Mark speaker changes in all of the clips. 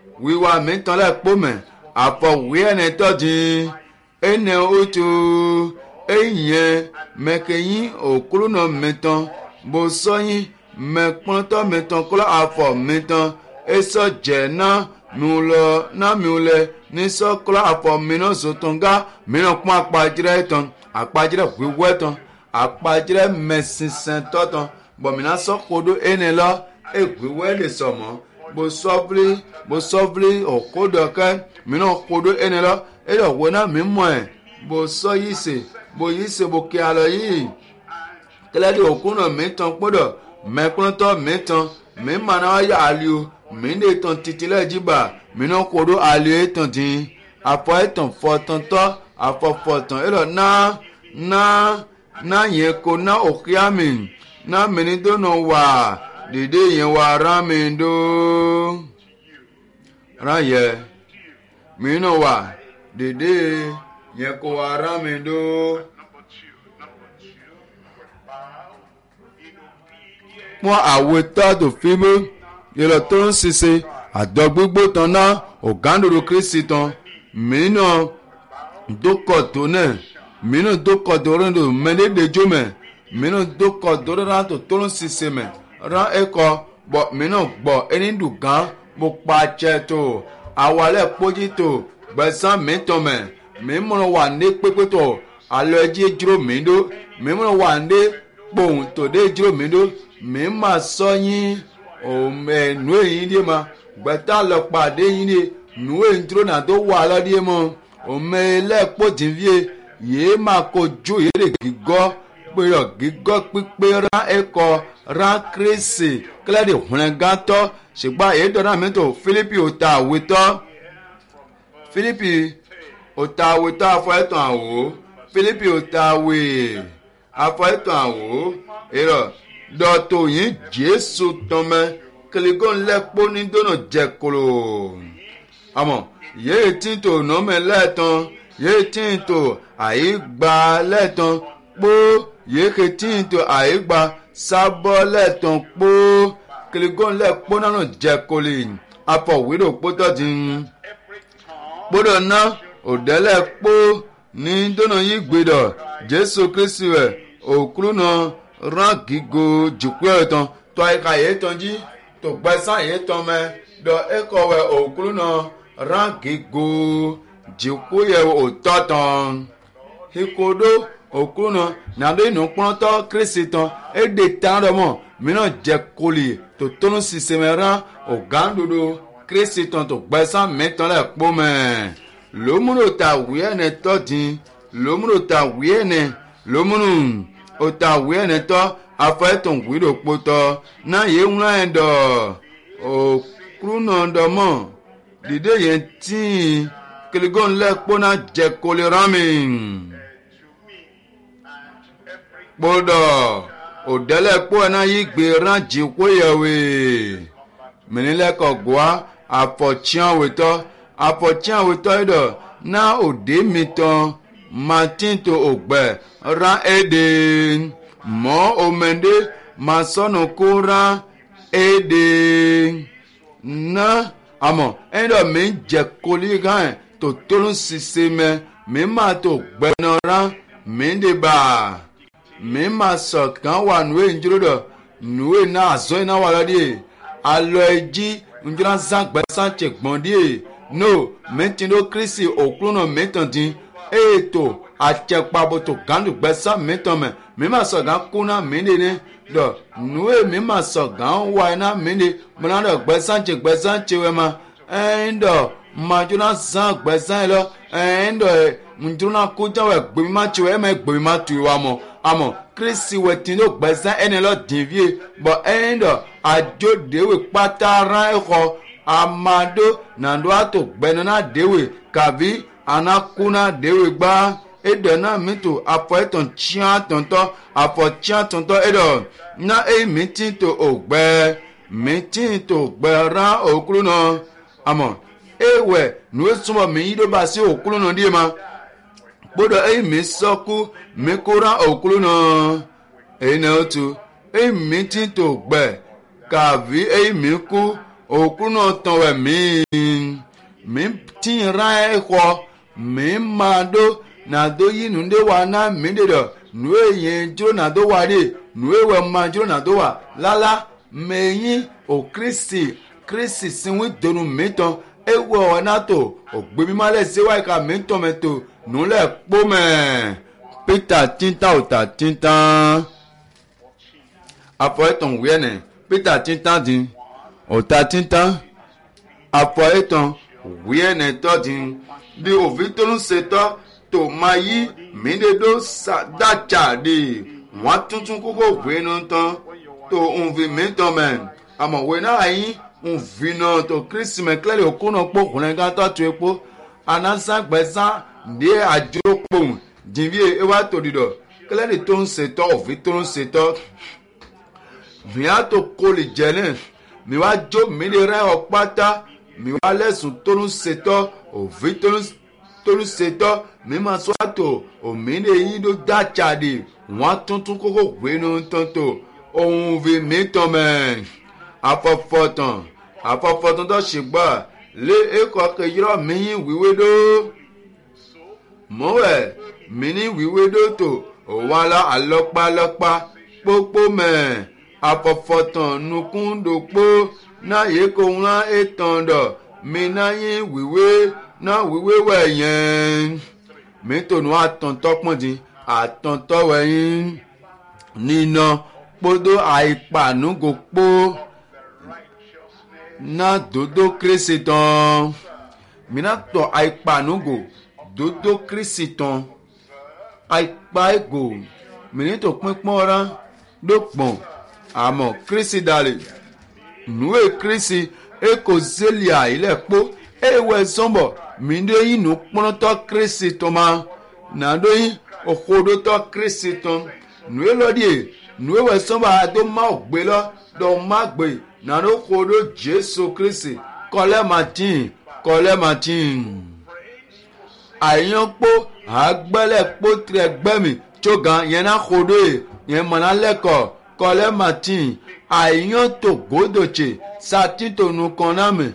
Speaker 1: wíwá mi tán lẹ́pọ̀ mẹ́ àfọ̀wé ẹni tọ́jú ẹni ojú ẹ̀yìn mẹ́kẹ́yìn òkúrú náà mi tán bó sọ́yìn mẹ́kpọ́ntọ́ mi tán kúlọ̀ àfọ̀ mi tán ẹ̀sọ́ jẹ́ náà mi ò lọ ní sọ́kúlọ̀ àfọ̀ mi náà sọ̀tàn gá mi náà kún àpàjìrẹ́ tán àpàjìrẹ́ wíwẹ́ tán àpàjìrẹ́ mẹ́sìnsìn tọ́ tán bọ̀mìnà sọ́kòdó ẹni lọ ẹ̀gbẹ́wẹ́ lè sọ̀mọ́ bó sọ́fúlì òkòdọ̀kẹ́ mi náà kòdó ẹni lọ ẹ̀yọ̀ wọ́n náà mi mọ̀ ẹ̀ bó sọ yìí sè bó kí a lọ yìí kẹlẹ́dì òkú náà mi tán kpọ́dọ̀ mẹ́kúntọ́ mi tán mi mà náà yà àlìo mi lè tán títí lẹ́jìbà mi náà kòdó àlìo ẹ̀ tán tì àfọ̀ ẹ̀ tán fọ̀tàn tọ́ àfọ̀ fọ̀tàn ẹ̀rọ náà yẹn kó náà òkè àmì náà mi ní dóná wà dìde yẹn wà rán mi dó rán yẹ mi náà wà dìde yẹn kó wà rán mi dó. Wọ́n àwòtá tó fi mú yẹlọ tó ń ṣiṣẹ́ àdọ́gbígbó tán náà ọ̀gándòdò kristi tán mìíràn dókọ̀ tó náà mìíràn dókọ̀ tó rìn tó mẹ́lẹ́dẹ́jọ́ mẹ́ mìíràn dókọ̀ tó rìn tó ń ṣiṣẹ́ mẹ́ rán ẹ̀kọ́ bọ̀ mìíràn gbọ́ ẹni dùgán mo pàṣẹ tó àwalẹ̀ kpójì tó gbẹ̀sán mìtọ́ mẹ́ mìíràn wà ní pépé tó alọ́ ẹjí dúró mìíràn mìíràn wà ní kpóhùn tó dé dúró mìíràn mi ma sọ yín nu èyí dé ma gbẹ̀tà lọ pàdé yín dé nu èyí dúró náà tó wà lọ́dí mọ́ òmè lẹ́ẹ̀pọ̀ tí fi yéé máa kojú yéé gígọ́ péyọ̀ gígọ́ pípé rán ẹ̀kọ́ rán kérésì kílẹ̀dì hùnẹ́gàtọ́ ṣùgbọ́n èyí dọ́nà mi tó Fílípì òtà àwòtọ́ Fílípì òtà àwòtọ́ afọ ẹ̀tàn àwò Fílípì òtà àwè afọ ẹ̀tàn àwò èrò dọ̀tò yín Jésù tọ́mẹ́ kìlìgọ́n lẹ́kpọ́ ní dọ́nà jẹ́kolo. àmọ́ yéé tí tó nọ́mẹ́ lẹ́ẹ̀tàn yéé tí tó àyígbà lẹ́ẹ̀tàn kpó yéé tí tó àyígbà sábọ́ lẹ́ẹ̀tàn kpó kìlìgọ́n lẹ́kpọ́ nánà jẹ́kolo. afọ̀wérò kpótọ́ ti ń kpódọ̀ ná òdẹ́lẹ̀ kpó ní dọ́nà yí gbédọ̀ Jésù Kristi rẹ̀ òkúrú náà rán gígo jùkú ẹ̀tàn tó ẹ̀ka ẹ̀tàn jí tó gbẹ́sán ẹ̀tàn mẹ́ dọ̀ ẹ̀kọ́ wẹ̀ òkúrú náà rán gígo jùkú yẹ òtọ́ tán. ìkòdó òkúrú náà nàdó inú kpọ́ntọ́ Kristi tán èdè tán rẹ̀ mọ́ mìíràn jẹ́ kólì tó tónú sísèmẹ́ rán ògándodo Kristi tán tó gbẹ́sán mẹ́tàn lẹ̀ kpó mẹ́. lómúnò ta wíyẹnẹ tọ́ dín lómúnò ta wíyẹnẹ lómúnò ota wíyẹnẹ tọ́ afẹ́tàn wíìdò kpótọ́ náà yé ŋlá yẹn dọ̀ òkúrú náà dọ̀ mọ́ dìde yẹn tíì kìlìgọ́n lẹ́ kpóná jẹ́ kólé rámi kpódọ̀ òdẹ́lẹ̀ kpó ẹ̀ náà yí gbé rán jì kó yẹ wé mìnilẹ́kọ̀ gbọ́á afọ̀tíyàwétọ́ yìí dọ̀ náà òde mi tán martin tó ògbẹ́ rán èdè mọ́ omende máa sọ́nù kó rán èdè náà àmọ́ ẹ̀dọ̀ mi ń jẹ́ kólí gán ẹ̀ tó tóun ṣiṣẹ́ mẹ́ mi máa tó gbẹ́nà rán mi ń dìbà mi máa sọ̀ kàn wà nùwé njúrò dọ̀ nùwé náà àzọ́ iná wà lọ́dí alọ́ ẹjí njúrà zàgbẹ́ sànchẹ̀ gbọ̀n díẹ̀ no mẹ́tìndó Kristi òkúrò náà mẹ́tàndín ètò àtsẹ̀kpàbọ̀tò gàdùgbẹ́sà mẹ́tọ̀mẹ́ mímà sọ̀gán kúnà mẹ́ndéné dọ̀ nùwé mímà sọ̀gán wáyé mẹ́ndé mọ́nà dọ̀ gbẹ́sàntsẹ̀ wẹ́ ma ẹ̀ńdọ̀ màdúrà zàn gbẹ́sàn yìí lọ ẹ̀ńdọ̀ mùdúrà kújàwé gbèmímà tiwẹ́ ẹ̀mẹ́ gbèmímà tiwẹ́ àmọ́ àmọ́ Kristi wẹ̀ tìǹdó gbẹ́sàn ẹ̀nẹ́ lọ dìvíye bọ̀ ẹ̀ńdọ̀ àjò déwé pátárà ẹ̀kọ́ amado nàdó àtò gbẹ́nà déwé kàbí anakuna dewe gba edo na mito afọ eton chia tonto afọ chia tonto edo na meeting to ogbe ra okuru no amo ewe nu sumo mi yido ba si okuru no die ma bodo mi soku mi kora okuru no na otu meeting to ogbe ka vi mi ku okuru no ton we mi mi ti ra eko mi ma do na do yi nu de wa na mi de do nu yen jiro na do wa de nu we ma jiro na do wa lala meyin o Kristi sinwi donu meton ewo ona to ogbe mi ma le se wa ka meton meto nu le po me Peter tinta ota tinta apo eton wiene Peter tinta din ota tinta apo eton wiene to din bi ovitorun seto to mayi minedo dacha de won tuntun koko wenu tan to unvi meton men amo we na yin unvino to Christ me clearly okuno pokunle ga to tu epo anasa gbesa de ajopo dinvie ewa to dido clearly to nseto ovitorun seto via to kole jene mi wa jo mi le re opata mi wa lesun torun seto ovitorun torun seto mi ma so ato o mi le yin do dachade won tuntun koko wenu tonto ohun vi meton men afofotan tó ṣùgbọ́n lé ẹ̀kọ́ kejìlọ́ mi yín wíwé dó mọ́wẹ̀ mi ní wíwé dó tó òun alá àlọ́pàlọ́pà pópó mẹ́ afọ̀fọ̀tàn nukúndòpó náà yẹ kó ńlá ètàn dọ̀ mi náà yín wíwé náà wíwé wẹ̀ yẹn mi tònú àtọ̀ntọ́ pọ̀jì àtọ̀ntọ́ wẹ̀yìn nínà kpódó àìpànúgò pó na dodo Kristiton mina to aipanugo dodo Kristiton aipa ego mini to pinpon ran dopon amo Kristi dale nuwe Kristi eko zelia ile po ewe sombo minde inu ponoto Kristiton ma na do yin okodo to Kristiton nuwe lodie nuwe we sombo ado ma ogbe lo do ma gbe nano kodo Jesu Kristi kọlẹ matin ayan po agbẹlẹ po tre gbẹmi tsogan yẹn na kodo yẹn mana lẹkọ kọlẹ matin ayan to godoche sati to nukanami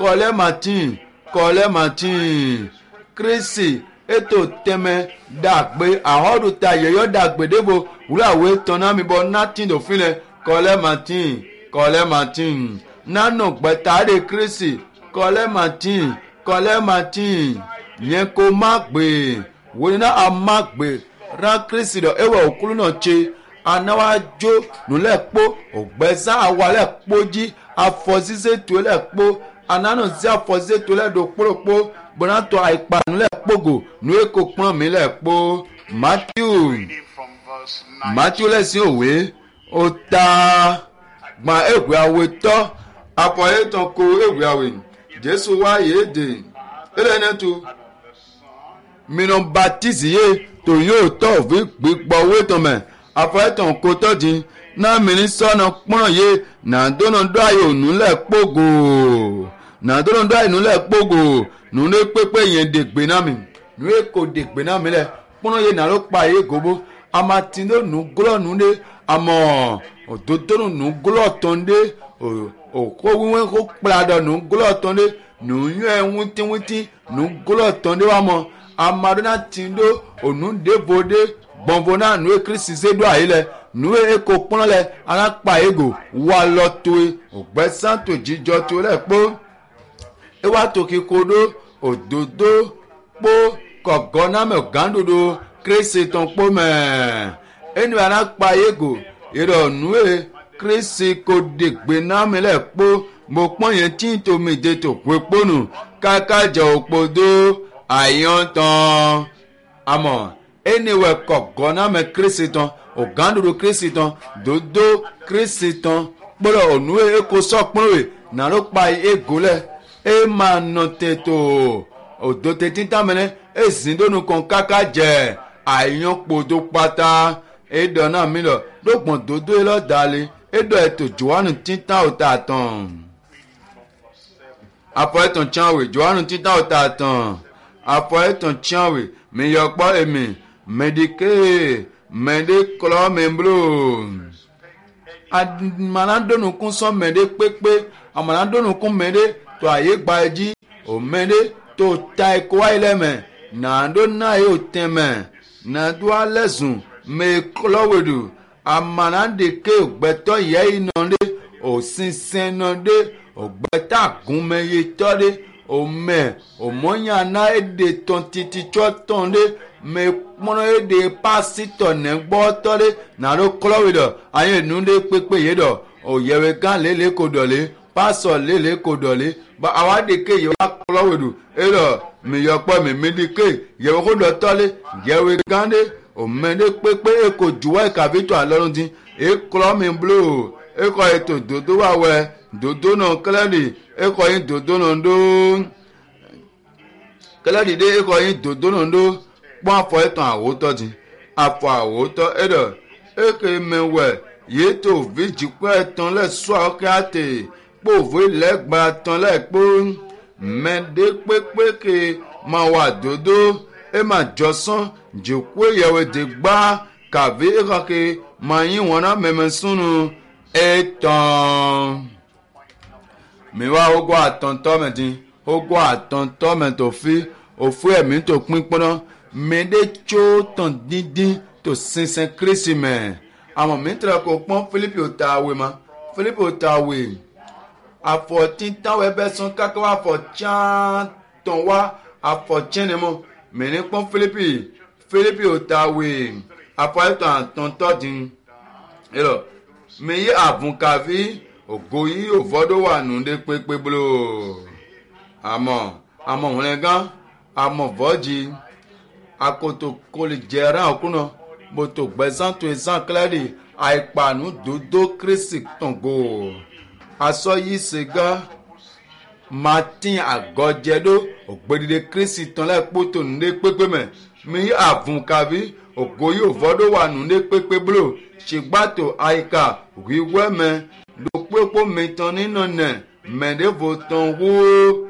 Speaker 1: kọlẹ matin Kristi eto tẹmẹ dàgbé ahodu ta yẹyọ dàgbé debo wúlàwé tọ́nà mi bọ natin do filẹ kọlẹ matin nanu gbẹtàdé Kristi kọlẹ matin yẹn kó má gbé wòle náà a má gbé rán Kristi dọ ewé òkúlù náà tse anáwájó nulẹ̀ kpó ògbẹ́sá awalẹ̀ kpó jí afọsísẹ́ tó lẹ̀ kpó ananu sí afọsísẹ́ tó lẹ̀ do kpókpó bọ́nàtọ̀ àìkpà nulẹ̀ kpógò nuwé kó kplọ́n mi lẹ̀ kpó Matthew lẹ́sìn òwe ó ta gba egwe awe tɔ apɔ etɔn ko egwe awe Jesu wa ye de elene tu minɔ baptise ye to yóò tɔ fi gbígbɔ owó tɔn mɛ apɔ etɔn ko tɔ di na mini sɔnɔ kplɔ ye nadonɔ do ayi onu lɛ kpogo nune kpekpe yɛn degbe na mi nue ko degbe na mi lɛ kplɔ ye nalo kpa ye gobo amatindo nuglɔ nude amɔ òdòdó nùgúlọ̀ tọ́ndé òkó wíwẹ́ kó kpladọ̀ nùgúlọ̀ tọ́ndé nùyọ́ wútíwútí nùgúlọ̀ tọ́ndé wà mọ́ amadona tìǹdó ònúdébòdé gbọ̀nfọ̀nà nùwé Kristi sédó àyílẹ̀ nùwé eko kpọ́nlọ́ lẹ̀ alákpa ego wà lọ́tọ́é ògbẹ́sàtò jíjọ tó lẹ̀ kpó ewa tòkì kodó òdòdó kpó kọ̀gọ́nàmẹ̀ gàdòdó Kristi tán kpó mẹ́ ẹnu alákpa ego ìrọ̀nùwé Kristi kò dègbè náà mi lẹ̀ kpó mo pọ́n yẹn tí n tó mi dé tó pé kpónù káká jẹ òkpòdó àyàn tán àmọ́ ẹniwẹ̀ kọ̀gọ́ náà mẹ Kristi tán ògàndòdò Kristi tán dòdò Kristi tán kpọ́dọ̀ ònùwé eko sọ́kpọ́nwé nàló kpa ego lẹ̀ ẹ máa nọ tètò òdò tètè tàmẹ́lẹ́ ẹ zindónu kan káká jẹ àyàn kpòdó pátá ẹ̀dọ̀ náà mi lọ lọ́gbọ̀n dòdò ẹ lọ dalẹ̀ ẹ̀dọ̀ ètò Jòhánù títà ọ̀tà tán afọ ẹ̀tàn tiẹ̀wé Jòhánù títà ọ̀tà tán afọ ẹ̀tàn tiẹ̀wé mi yọ kpọ́ èmi mẹ́dẹ́ kọ́lọ́ mi blo amanadonukun sọ mẹ́dẹ́ pépé amanadonukun mẹ́dẹ́ tó àyè gba ẹjí omende to ta eko ile me na do na yo teme na do alezun me klowedu amana de ke ogbeto ye inode osinsen node ogbeta gunme ye tode ome omonya na ede ton titi chotonde me mono ede pasito ne gbo tode na ro klowedo aye nunde pepe yedo oyewe kan lele kodole paso lele kodole ba awade ke yo klowedu ero mi yopo mi midike yewe kodotole yewe gande omende pepe eko juwa kavito alorun din e klo mi blue eko eto dodo wa we dodo no kledi eko yin dodo no ndo kledi de eko yin dodo no ndo pon afo etan awoto din afo awoto edo eke mewe ye to viji pe etan le so akate povo le gba tan le po mende pepe ke ma wa dodo e ma josan jokwe yewe de gba kave ekake mayin wona meme sunu etan mi wa ogo atonto medin ogo atonto me to fi ofu emi to pin pona me de cho ton dindin to sinsin Kristi me amo mi tra ko pon Philippi otawe ma Philippi otawe afo tinta we be son kaka afo chan ton wa afo chenemo me ni pon Philippi otawe afo etan tonto din elo me ye avun kavi ogoyi ovodo wa nunde pepe blo amo won gan amo voji akoto kole jera okuno boto gbezan to ezan klari aipanu dodo Kristi tongo aso yi sega Martin agojedo ogbedide Kristi ton le poto nunde pepe me avun kavi ogoyi ovodo wa nunde pepe blo shigbato aika wiwe me dopepo metan nínú nẹ mẹdẹfọ tán wó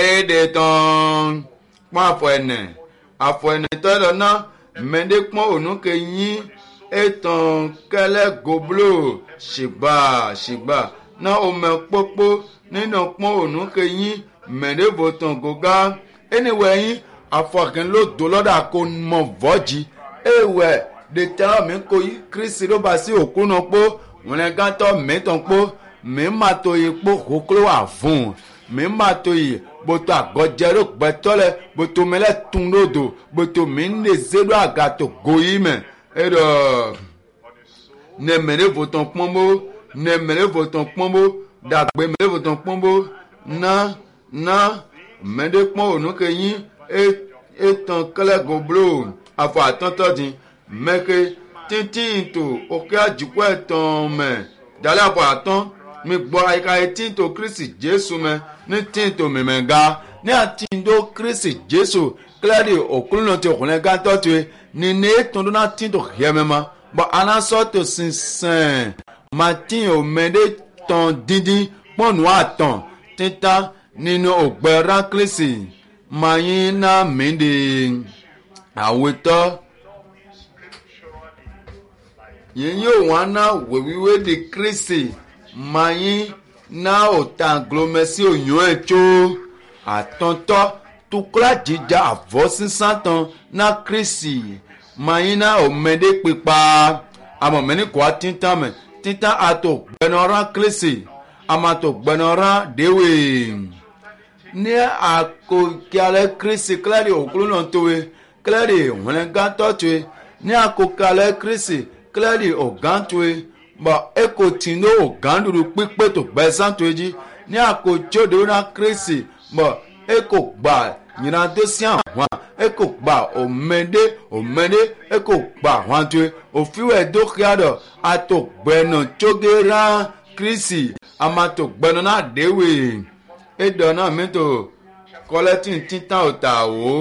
Speaker 1: ẹdẹtàn pọn afọ ẹnẹ tọdọ náà mẹdẹpọn ònúkẹ yín ẹtàn kẹlẹ goblo ṣìgbà náà ọmọ pọpọ nínú pọn ònúkẹ yín mẹdẹfọ tán gògá ẹniwẹ yín afọkàn ló dolọdà kó mọ vọjì ẹwẹ de tẹlẹ mi kò yí Kristi ló bá sí òkú náà pọ wọn gan tọ mẹtàn pọ mi ma to yi kpo koklo avun mi ma to yi boto agojero gbẹtọlẹ boto mẹlẹ tun lodo boto mi ne zero agato goyi mẹ edo ne mẹlẹ votan pọnbo dagbe mẹlẹ votan pọnbo na mẹlẹ pọn onuke yin etan kẹlẹ goblo afọ atọntọ din mẹke tintin to oke ajikọ ẹtan mẹ dalẹ afọ atọn mi gbọ́ àyíká etí tó Kristi Jésù mẹ́ ní tí tó mímẹ́ ga ní àti tó Kristi Jésù kílẹ̀dì òkúlùnà tí òkúlẹ̀ ga tọ́tù ẹ̀ ní ní ètò tó náà tí tó yẹ mẹ́ ma bọ́ anásọ́ tó sísìn máa tí òmẹ́dẹ́ tán dídín pọ́nù àtàn títa nínú ògbẹ́rá Kristi máa yín náà mìíràn àwòtọ́ yìí yóò wọ́n náà wèwíwé di Kristi mayin na otanglomesi onyo echo atonto tukla jija avosinsantan na Kristi mayin na omede pipa amomeni kwa tinta ato gbenora Kristi amato gbenora dewe ni akokiale Kristi klari okuluna towe klari wonega towe ni akokale Kristi klari ogantowe ba eko tino oganduru pipe to gbẹ̀san tó jí ní àkójọdé na Kristi ba eko gba nyina tó sí àwọn eko gba omede eko gba àwọn tó òfiwẹ̀ dókíádọ̀ àtò gbẹ̀nà tógera Kristi àmàtò gbẹ̀nà náà déwè ẹ̀dọ̀ náà mẹ́tò kọ́lẹ́tì títà ọ̀tà wò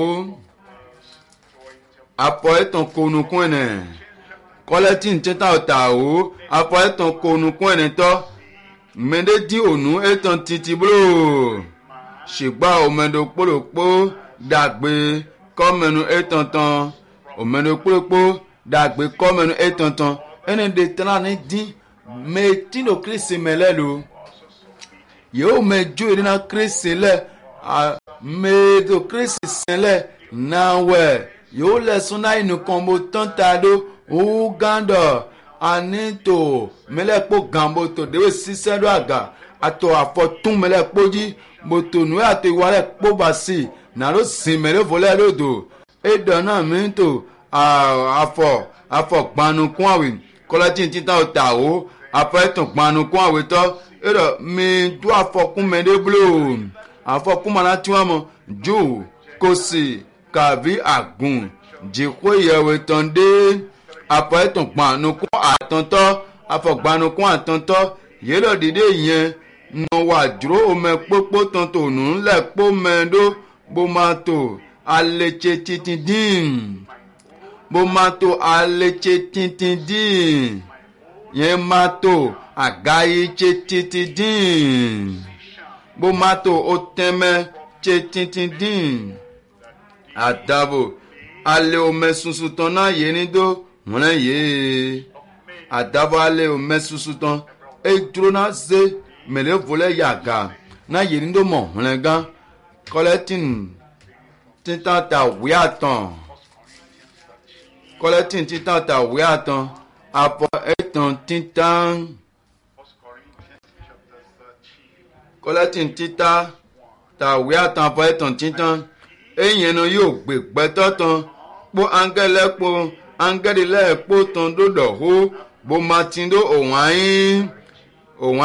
Speaker 1: àpọ̀ ẹ̀tàn konukun ẹ̀ kọ́lẹ́tì títà ọ̀tà wò àpọ̀ ẹ̀tàn konukun ẹ̀ tọ́ mẹ́ndé dí ònú ẹ̀tàn títí búrò ṣùgbọ́n òmẹ́dọ̀ pòlòpó dàgbé kọ́mẹ́nu ẹ̀tàn tán òmẹ́dọ̀ pòlòpó dàgbé kọ́mẹ́nu ẹ̀tàn tán ẹni dè tẹ́lá ní dín mẹ́tínò Kristi mẹ́lẹ́ lò yóò mẹ́jú ìdínà Kristi lẹ́ medo Kristi sele nawe yo le suna inu kombo tantado uganda anito melepo gambo to dewe sisendo aga ato afotun melepo ji boto nu ato iwale po basi na lo simere vole lodo edona minto afọ gbanukun awe kọlọtì títà ọ̀tà o afẹ́tàn gbanukun awe tọ́ edo mi do afọkun mẹ́lẹ́ blo afọkun mana tí wọ́n mọ̀ jù kòsì kàbí àgùn jìkó ìyẹ̀wò tán dé afẹ́tàn gbanukun àtọ̀ntọ́ afọgbanukun àtọ̀ntọ́ yẹ́lọ̀ dídé yẹn nà wà dúró omi pópó tán tòun ńlẹ̀ pọ́ mẹ́ẹ́dó bó máa tò alẹ́tsẹ̀ títí dín bó máa tó alẹ́tsẹ̀ títí dín yẹn máa tó àgáyétsẹ̀ títí dín bó máa tó ó tẹ́mẹ́ tsẹ̀ títí dín àdàbò alẹ́ omi sunsun tán náà yé ní dó wọ́n yé àdàbò alẹ́ omi sunsun tán ètò náà ṣe mẹ́lẹ́ volẹ́ yàgà náà yé ní dó mọ̀ wọ́n gán kọ́lẹ́tìn títà tà wíyà tán. Kọ́lẹ́tìn títà tà wíyà tán àpọ̀ ẹ̀tàn títà kọ́lẹ́tìn títà tà wíyà tán àpọ̀ ẹ̀tàn títà ẹ̀yìn náà yóò gbé gbẹ́tọ́ tán kpó angẹ́lẹ́ kpó tán dódò hó bó ma ti dó òun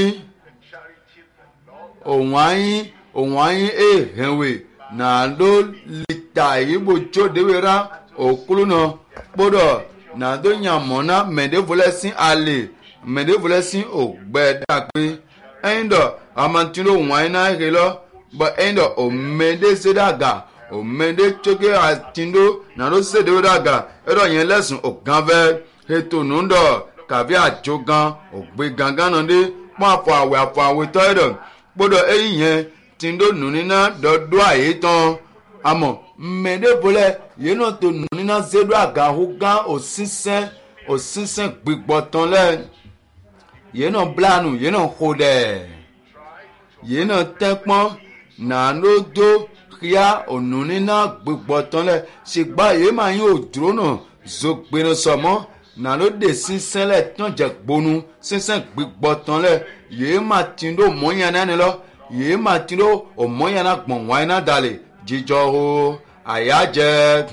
Speaker 1: ayín ehẹ̀wé nà ló lìtà yìí bó tso déwé rà òkúlù náà kpódọ̀ nàdó nyàmọ́nà mẹ̀dẹ́fọ́lẹ́sìn alẹ́ mẹ̀dẹ́fọ́lẹ́sìn ògbẹ́dàgbé ẹ̀yìn dọ̀ amantino wáyé náà yẹ lọ bọ̀ ẹ̀yìn dọ̀ òmẹ́dẹ́ sẹ́dàgà òmẹ́dẹ́ tsoké àtìndó nàdó sẹ́dẹ́wọ́dàgà ẹ̀dọ̀ yẹn lẹ́sùn ògànfẹ́ ètò nùdọ̀ kàbí àjọgàn ògbé gàngàn náà dé pọ́n àfọ̀ àwẹ̀ tọ́ ẹ̀dọ̀ kpódọ̀ ẹ̀yìn yẹn tìndó nùnínà dọ̀dọ̀ àyè tán àmọ́ mẹ̀dẹ́fọ́lẹ́ yẹn náà tó nùnínà sẹ́dọ̀ àgàhó gán òsínsẹ́ gbígbọ́ tán lẹ́ yẹn náà blánù yẹn náà kó dẹ̀ yẹn náà tẹ́pọ́n nànó dó kíá ònùnínà gbígbọ́ tán lẹ́ ṣègbà yẹn máa yín òdúró náà zògbénu sọ̀mọ́ nànó dé sínsẹ́ lẹ̀ tán jẹ́ gbónú sínsẹ́ gbígbọ́ tán lẹ́ yẹn máa tìǹdó mọ́yàn náà ni lọ yẹn máa tìǹdó òmọ́yàn náà gbọ̀n wáyé náà dalẹ̀ jíjọ o àyájẹ́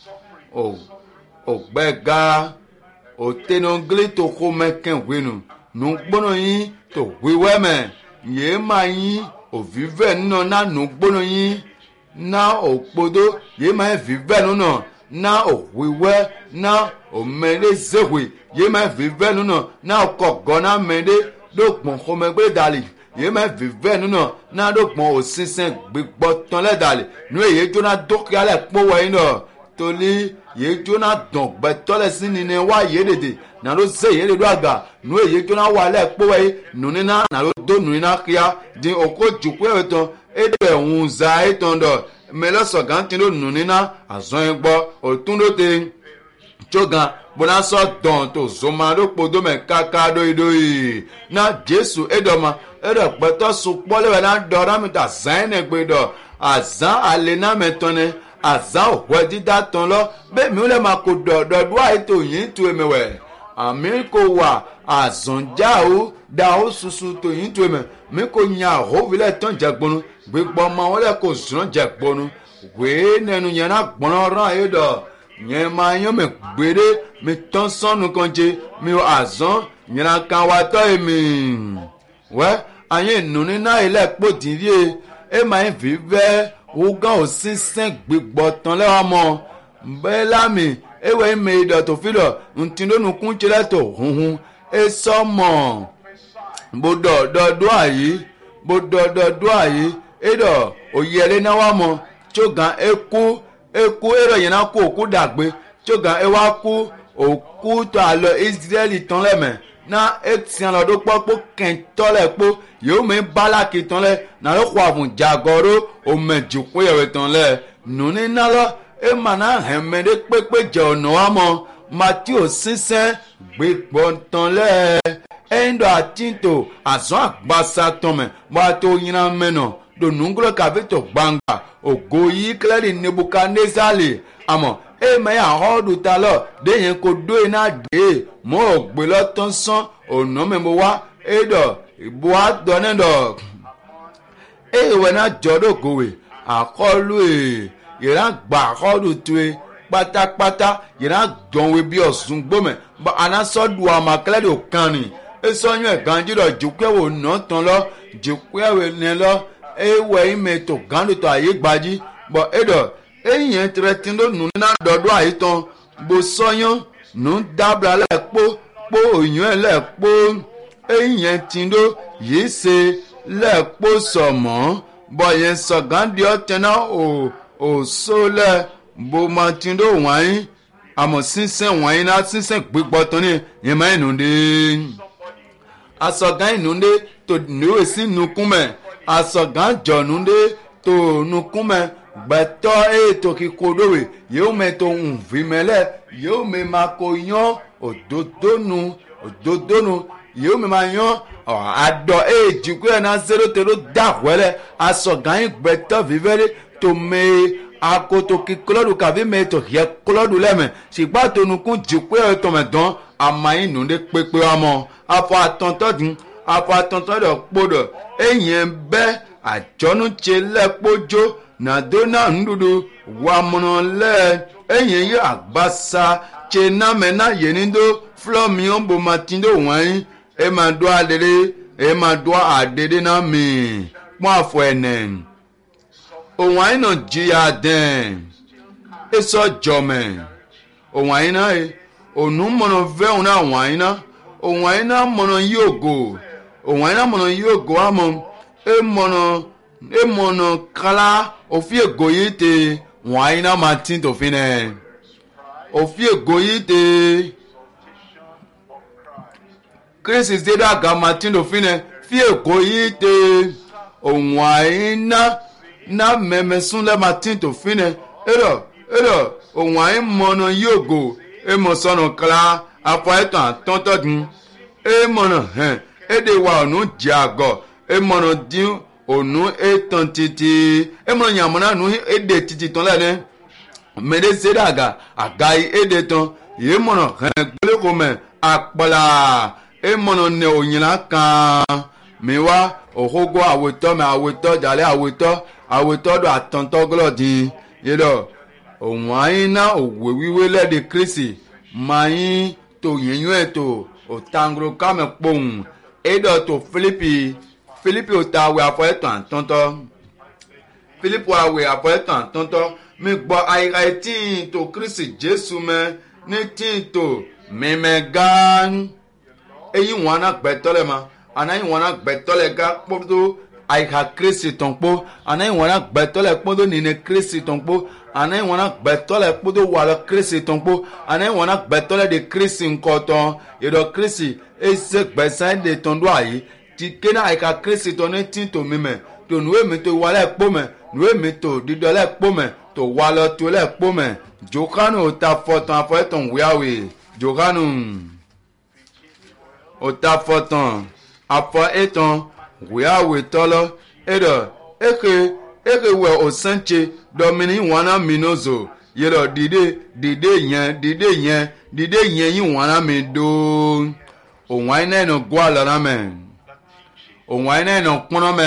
Speaker 1: ògbẹ́gá òtẹ́nugílẹ̀ tó kó mẹ́kẹ́ wínu nugbónú yín tó wíwẹ́ mẹ́ yéé máa yín òfìfẹ́ nínú náà nugbónú yín náà òkpodó yéé máa fìfẹ́ nínú náà òwíwẹ́ náà òmẹ́lẹ́ zéwé yéé máa fìfẹ́ nínú náà kọ̀gọ́ náà mẹ́lẹ́ lóògbọ̀n kọ́mẹ́gbẹ́ dàlẹ́ yéé máa fìfẹ́ nínú náà lóògbọ̀n òsínsẹ́ gbígbọ́ tán lẹ́dàlẹ́ nú èyí tó náà dókè alẹ́ kpówó yín náà toli yéé jóná dùn gbẹtọlẹ sí nínú wá yéé dèdè nàló zé yéé dèdò àgà nù èyí jóná wà lẹ kpówó yìí nùnínà nàló dó nùnínà kíá di òkò jùkú ẹ̀ tán édè ẹ̀hún zà ẹ̀ tán dọ̀ mẹlẹ́sọ̀ gàntì ló nùnínà àzọ́yìn gbọ́ òtún ló tẹ tsogan bọ́nà sọ dọ̀n tó zoma ló kpodó mẹ káká dóyidóyi náà jésù édọ̀ma édọ̀ gbẹtọ̀ sùpọ̀lẹ́wẹ̀ náà dọ̀ rámìtà zàn ẹ̀ gbé dọ̀ àzàn àlẹ́ náà mẹ́tọ́ ni àzá òwò dídá tán lọ bẹ́ẹ̀ mi ò lè máa kó dọ̀dọ̀ àìtó yìí tó èmi wẹ̀ àmì kò wà àzọ̀njá ó da ó susu tó yìí tó èmi mi kò yan àhóvilẹ̀ tán jẹ̀gbọ́nu gbígbọ́ ọmọ wọn lẹ̀ kò zùnà jẹ̀gbọ́nu wèé nẹnu yẹn náà gbọ́n rán ayé dọ̀ yẹn máa yán mi gbére mi tán sọ́nu kan jẹ mi ò àzọ́n yẹn náà kan wá tọ́ èmi wẹ́ ayé ìnùní náà ilẹ̀ kpó dìrí ẹ máa ń fi bẹ́ẹ̀ ogan òsínsẹ́ gbígbọ́ tán lẹ́wọ̀n mọ́ bẹ́ẹ̀ lámì ewé mi ìdọ̀tò fílọ̀ ntìndónú kúntsẹ́lẹ̀ tó hunhun esọ́mọ̀ bódọ̀dọ̀dọ̀ àyè ẹ̀dọ̀ òyẹ̀lẹ̀ náà wà mọ́ tsogan eku ẹ̀rọ yẹn náà kó òkú dàgbé tsogan ẹwà kú òkú tó àlọ́ israẹli tán lẹ́mẹ̀ náà etiyan lọ́dún kpọ́kpọ́ kẹ́ńtọ́ lẹ̀ kpó yóò mi balaki tán lẹ̀ nàlọ́ kó àfùn jagọ́rọ́ òmẹ̀dìkú yẹ̀wẹ̀ tán lẹ̀ nùní nálọ́ ema náà hẹ̀mẹ́ dé pépé jẹ́ ọ̀nà wa mọ́ matthew sísẹ́ gbégbọ́ tán lẹ̀ ẹ̀ńdọ̀ àtìntò àzọ́ àgbàsá tán mẹ́ wàá tó yín mẹ́nà do nunglo kavito gbanga ogo yi kledi Nebukadnezari amo e me ahodu talo de yen ko do ina de mo ogbe lo ton san ono me mo wa edo ibo adone do e we na jodo gowe akolu ìran gbà kọ́ọ̀dù tué pátápátá ìran dọ̀wé bí ọ̀sùn gbọ́mẹ̀ bá anásọ́dù àmàkẹ́lẹ́dì òkan ni esọ́yún ẹ̀gán jírọ̀ jùkẹ́wò náà tán lọ jùkẹ́wò ní lọ ewé ìmẹ̀tò gánlùtò àyè gbají bọ̀ ẹ̀dọ̀ ẹ̀yìn tẹ̀rẹ̀tì ló nù ní dọ̀dọ̀ àyètàn bó sọ́yún nù dábàá lẹ́ẹ̀kpó kpó òyìn lẹ́ẹ̀kpó ẹ̀yìn tìǹdó yìí ṣe lẹ́ẹ̀kpó sọ̀mọ́ bọ̀ yẹn sọ̀gáǹdì ọ̀tẹ̀nà òsólẹ bomatindo wáyé àmọ́ sísẹ wáyé náà sísẹ gbígbọtọ ní yẹmọ ìnúndé asọgán ìnúndé tó níwèé sí nukunmẹ asọgán jọnúndé tó nukunmẹ gbẹtọ ètò kíkodòwe yóò mẹtò nvimẹlẹ yóò mẹ máa kó yán òdòdónu yóò mẹ máa yán àdọ èjìkú ẹ náà zero tẹló dàwẹlẹ asọgán ìgbẹtọ vivẹrẹ tome akoto kikolodu kavi me to hie kolodu leme sigba tonukun jikwe tomedon amayin nunde pepe amo afọ atonto do kpodo eyin be ajonu che lepojo na dona ndudu wa mono le eyin ye agbasa che na mena yenindo flomion bo matindo wan e ma do adede na mi mo afọ enen òun àyìn náà jìyà dẹ́n èso jọmẹ̀ òun àyìn náà òun mọ̀nà fẹ́hùn náà òun àyìn náà mọ̀nà yí ògo òun àyìn náà mọ̀nà yí ògo àmọ́ mọ̀nà kálá òfin ègò yìí tè òun àyìn náà máa tí tòfin nẹ̀ òfin ègò yìí tè kírísì dédé àga máa tí tòfin nẹ̀ fi ègò yìí tè òun àyìn náà na meme sun le matin to fine edo ohun ayi mono yogo e mo sono kla apo etan tonto dun e mono ede wa onu jago e mono din onu etan titi e mono yamona nu ede titi ton le ne mede sedaga agai ede ton ye mono gbele ko me apala e mono ne oyina kan mi wa ohogo awotọ me awotọ jale awotọ do atọntọ glọdi yedọ òun ayin na òwe wíwé lẹ́ẹ̀dẹ̀ kírísì mayin tó yẹnyún ẹ̀ tó òtangoro kámẹ́ kpóhùn ẹ̀dọ̀ tó Fílípì òtá awẹ́ afọ ẹ̀tọ́ àtọ́ntọ́ Fílípì awẹ́ afọ ẹ̀tọ́ àtọ́ntọ́ mi gbọ́ àyíká etí tó kírísì Jésù mẹ́ ní tí tó mímẹ́ gán eyín wọn náà gbẹ́tọ́ lẹ́ ma anayin wọn gbẹtọ lẹ ga kpọdọ àyíká kírísì tán kpọ anayin wọn gbẹtọ lẹ kpọdọ nínú kírísì tán kpọ anayin wọn gbẹtọ lẹ kpọdọ wàlọ kírísì tán kpọ anayin wọn gbẹtọ lẹ de kírísì nkọtàn ìdọ kírísì ẹsẹ gbẹsán de tán do àyè ti kéde àyíká kírísì tán ní tí tó mi mẹ tó nuwé mi tó wàlẹ kpọ mẹ nuwé mi tó dídọ lẹ kpọ mẹ tó wàlọ tó lẹ kpọ mẹ Jòhánù ta fọtàn afọẹtàn wíwáwé Jòhánù ta fọtàn afọ etan wíwáwé tọlọ ẹdọ eke wẹ ọsànche dọmini wana minozo yẹlọ dìde yẹn yìí wana mi do òun àyìn náà nà gbọ́ àlọ́nà mẹ òun àyìn náà nà kúnná mẹ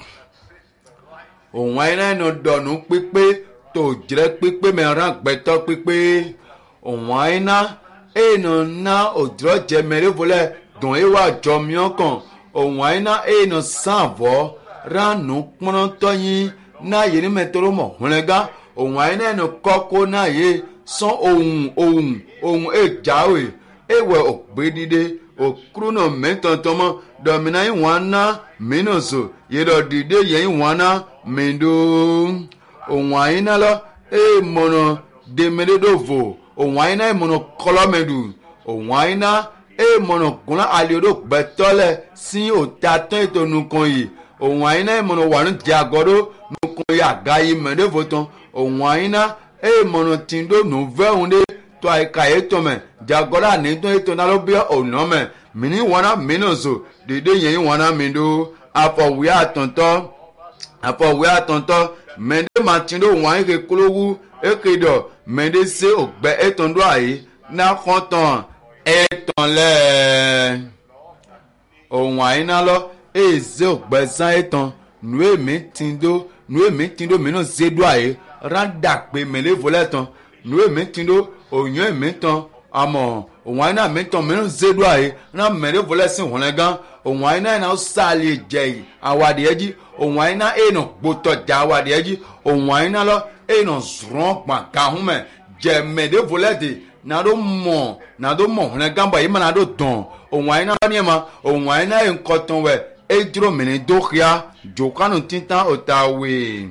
Speaker 1: òun àyìn náà nà dọ̀nù pípé tó jẹ́ pípé mẹ rán gbẹtọ́ pípé òun àyìn náà ná òdúrọ̀ jẹ mẹ́rin fúlẹ̀ dùn éwà jọ mìíràn kan òun àyìnà èèyàn sàbọ̀ ránù pọ́nọ́tọ́ yín náà yé ní mẹ́tọ́rọ́ mọ̀ hùnẹ́gá òun àyìnà èèyàn kọ́kọ́ náà yé sán ohun èjáwé èwẹ̀ ògbédìde òkúrúnà mẹ́tọ̀ọ̀tọ̀mọ́ dọ̀mìnà ìwọ̀n ná mìíràn sò yẹ̀dọ̀ dìde yẹn ìwọ̀n ná mìíràn òun àyìnà lọ èèmọ̀nà dèmẹ́dẹ́dọ̀fọ̀ òun àyìnà èèmọ̀nà kọ́lọ́mẹ́dù òun àyìnà èèmọ̀nà kúnlá àlèrò gbẹ̀tọ́lẹ̀ sí òtítọ́ ètò nùkan yìí òun àyínná èèmọ̀nà wà ní ti àgọ́dọ̀ nùkan yìí àga yìí mẹ́rẹ́fọ̀tàn òun àyínná èèmọ̀nà tìǹdó nùvẹ́hùn dé tó àyíká ètò mẹ́ jàgọ́dọ̀ àníntàn ètò náà ló bí ọ̀nà mẹ́ mìíní wọnà mìíràn sò dédé yẹn wọnà mìíràn àfọwé àtọ̀ntọ́ Après, oui, attends, mais de matin, on a un clou, et que d'or, mais de ce au bé et ton doigt, n'a content, et ton lait. Au moins, alors, et zéro besoin et ton, nous metindo, mais non, c'est doigt, randak, mais les volatons, nous metindo, au mieux, mettons, à mon, au moins, mettons, mais non, c'est doigt, n'a mais les volatons, on a gant, au moins, n'a sali, jay, à wadiaji. Onwaina eno boto jawadi eji onwaina lo eno zron pa kahume jeme de volete na do mo ne gamba yima na do don onwaina ni ma onwaina en koton we ejro mene dokhia jokanu tinta otawe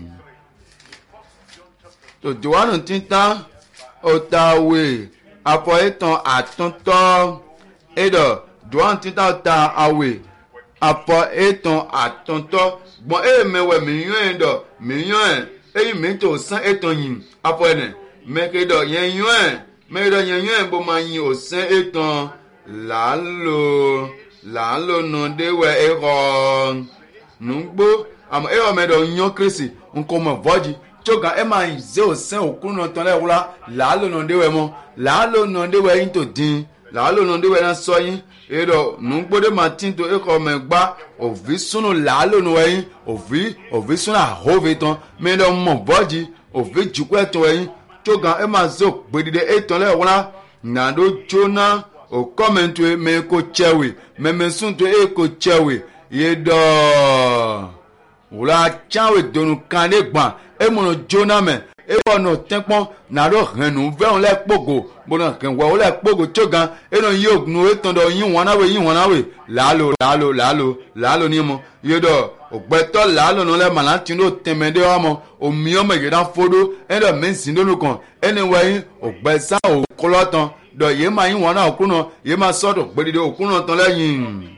Speaker 1: to jokanu tinta otawe apo eton atonto edo jokanu tinta otawe apo eton atonto bon me we million do million me to san eton yin apo ene me ke do yen yen bo ma yin o san eton la lo no de we ero nugbo am me do nyon krisi nko mo voji choga e ma yin ze o san okun no ton le wula la lo no de we mo la lo no de we yin to din la lo no de we na so yin edo nugbo matin to e ko me gba ovi sunu la lo no yin ovi sunu ahove ton me do mo boji ovi jukwe to yin choga e ma zo gbedide e ton le wula na do jona o comment we me ko chewe me sun to e ko chewe yedo wula chawe donu kan le gban e mo no jona me e wono tenpon na do henu ve on le pogo bona ken wo le pogo chogan e no yognu e ton do yin wona we lalo ni mo yedo ogbeto lalo no le malantin do temede wa mo o mi o me gedan fodo e do mensin do nu kan anyway ogbesa o kolotan do ye ma yin wona okuno ye ma sodo gbedide okuno ton leyin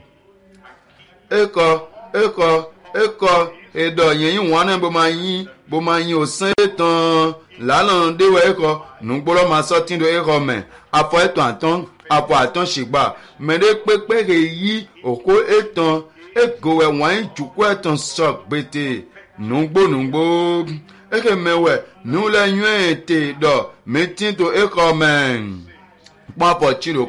Speaker 1: eko edo yin wona bo ma yin o san etan lalon de we eko nugboro ma so tin do eko me apo etan aton sigba me de pepe re yi oko etan ego we wan juku etan so gbete nugbo eke mewe nu le yun ete do metin to eko men papo chiro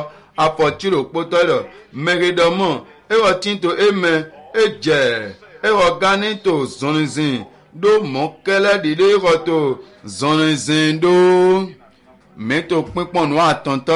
Speaker 1: poto do megedomo ewo tin to eme eje ewo gani to zonizin do mokele dide roto zonizin do meto pinpon no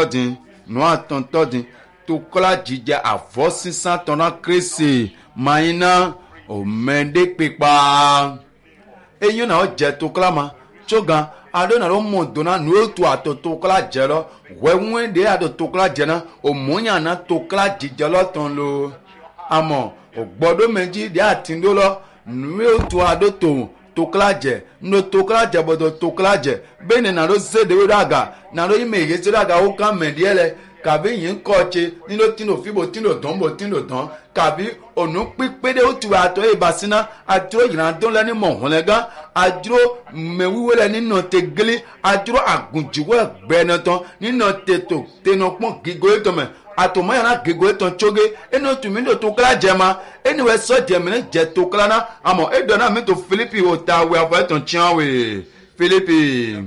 Speaker 1: atonto din to kola jije avo 600 tona krisi maina o mende pipa eyun na o je to kola ma chogan ado na ro mo dona no to atoto kola je lo wewun de ado to kola je na o moyan na to kola jije lo ton lo amo ogbodo meji de atindo lo nu to ado to klaje no to klaje bodo to klaje bene na ro se de raga na ro ime ye se raga o kan mediele kabi yin koche nino tino fibo tino don kabi onu pipede o tu ato e basina atro yiran don le ni mo honlega adro mewiwe le ni no tegeli adro agunjiwe gbenaton ni no teto tenopon gigo etome atomo yana gigo eton choge eno tumindo to klaje ma anyway so je me je to klana amo e dona me to Philippi otawe afa eton chianwe Philippi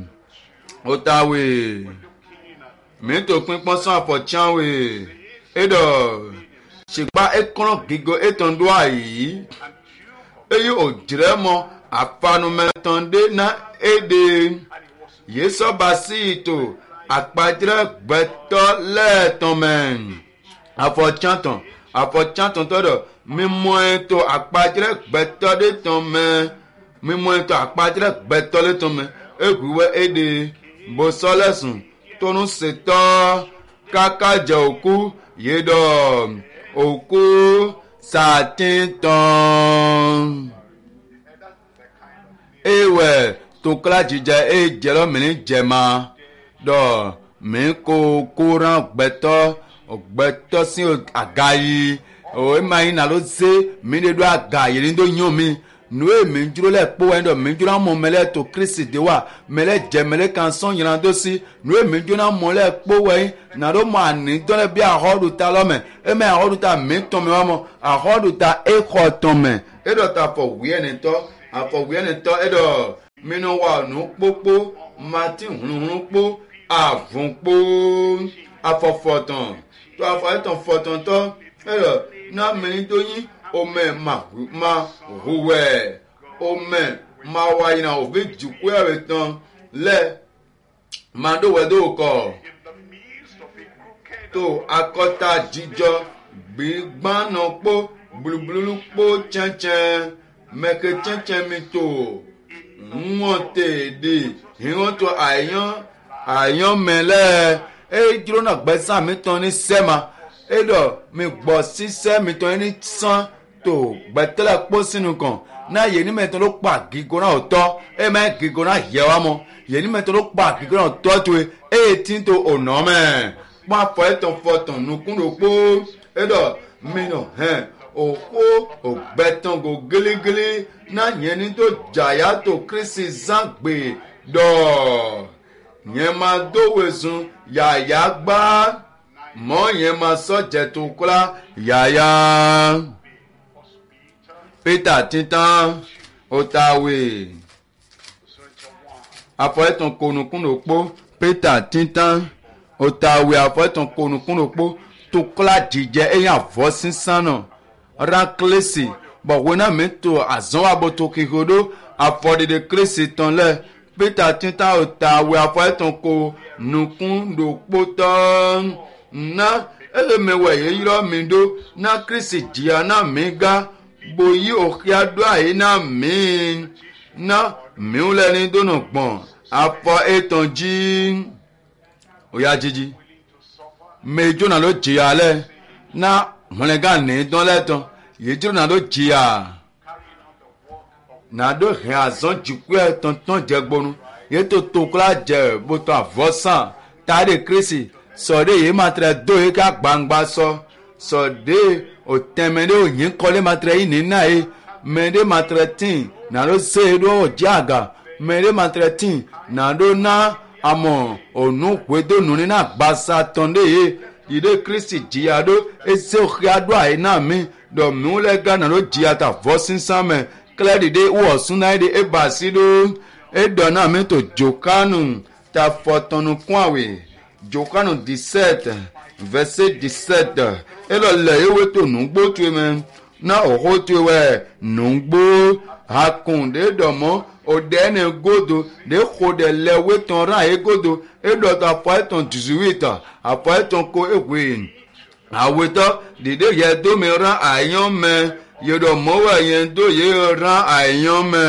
Speaker 1: otawe me to pinpon san apo chianwe edo sigba ekon gigo eton do ayi eyi ojiremo afanu metonde na ede yeso basito apajire gbeto leton men afo chanton todo mimo eto apajire gbeto de ton men mimo eto apajire gbeto le ton men egwiwe ede bo solesun tonu seto kaka je oku yedo oku satinton ewe to kla jije e jelo mini jema do mi ko koran gbeto si agayi o e mai na lo se mi de do agayi ndo yan mi nous minjuro le po endo minjuro mo mele to Christ de wa mele je mele kan son yan do si nous minjuro mo le po we na do ma ni do le bi ahodu ta lo me e me ahodu ta mi to me wa mo ahodu ta e ko to me e do ta for we en to afọ we en to e do minu wa nu popo mati hunhun po avun po afofotan to afotan fotan to e do na mi to yin o me ma huwe o me ma wa ina o be juku e tan le ma do we do ko to akota jijo gbigban no po bulubulu po chanchen meke chanchen mi to nwote de hiwon to ayan mele e jiro na gbesan mi ton ni sema e do mi gbo sise mi ton ni san to gbetele po sinu kan na ye ni meton lo pa gigona oto e me gigona ye wa mo ye ni meton lo pa gigona oto to e tin to ono me pa fo eton foton nukun lo po e do mi no oko ogbetan go gelegele na yen ni to jaya to Kristi zangbe do yen ma do wesun yaya gba mo yen ma so je to kula yaya Peter titan otawe apoeton konukun opo Peter titan otawe apoeton konukun opo to kula jije eyan vo sinsan na raklesi bo wona mento azon aboto kigodo afode de Kristi ton le Peter titan otawe apoeton ko nukun do poton na elemewe yiro mindo na Kristi jia na mega boyi okiado aye na mi na miule ni dono gbon afọ etonji oya jiji mejo na lo jia le na molega ni don leton yejo na lo jia na do he azon jiku tonton jegbonu ye to kla je boto avosan tade Kristi so de ye matre do e ka gbangba so de o temene o yin kole matre yi ni na e mede matre tin na lo se do jaga mede matre tin na do na amo onu kwedo nu ni na gbasa tonde ye ide Kristi jiado ese o khiado ai na mi do mi le ga na lo jiata vosin same kledi de wo sunai de e basido e do na mi to jokanu ta fotonu kwawe jokanu 17 verset 17 elo le ewe to nugbo tu me na oho tu we nugbo hakunde domo odene godo de khode lewe ton ra e godo e do ta python 18 a python ko ewe aweto dide ye do me ran ayan me ye do mo wa yen do ye ran ayan me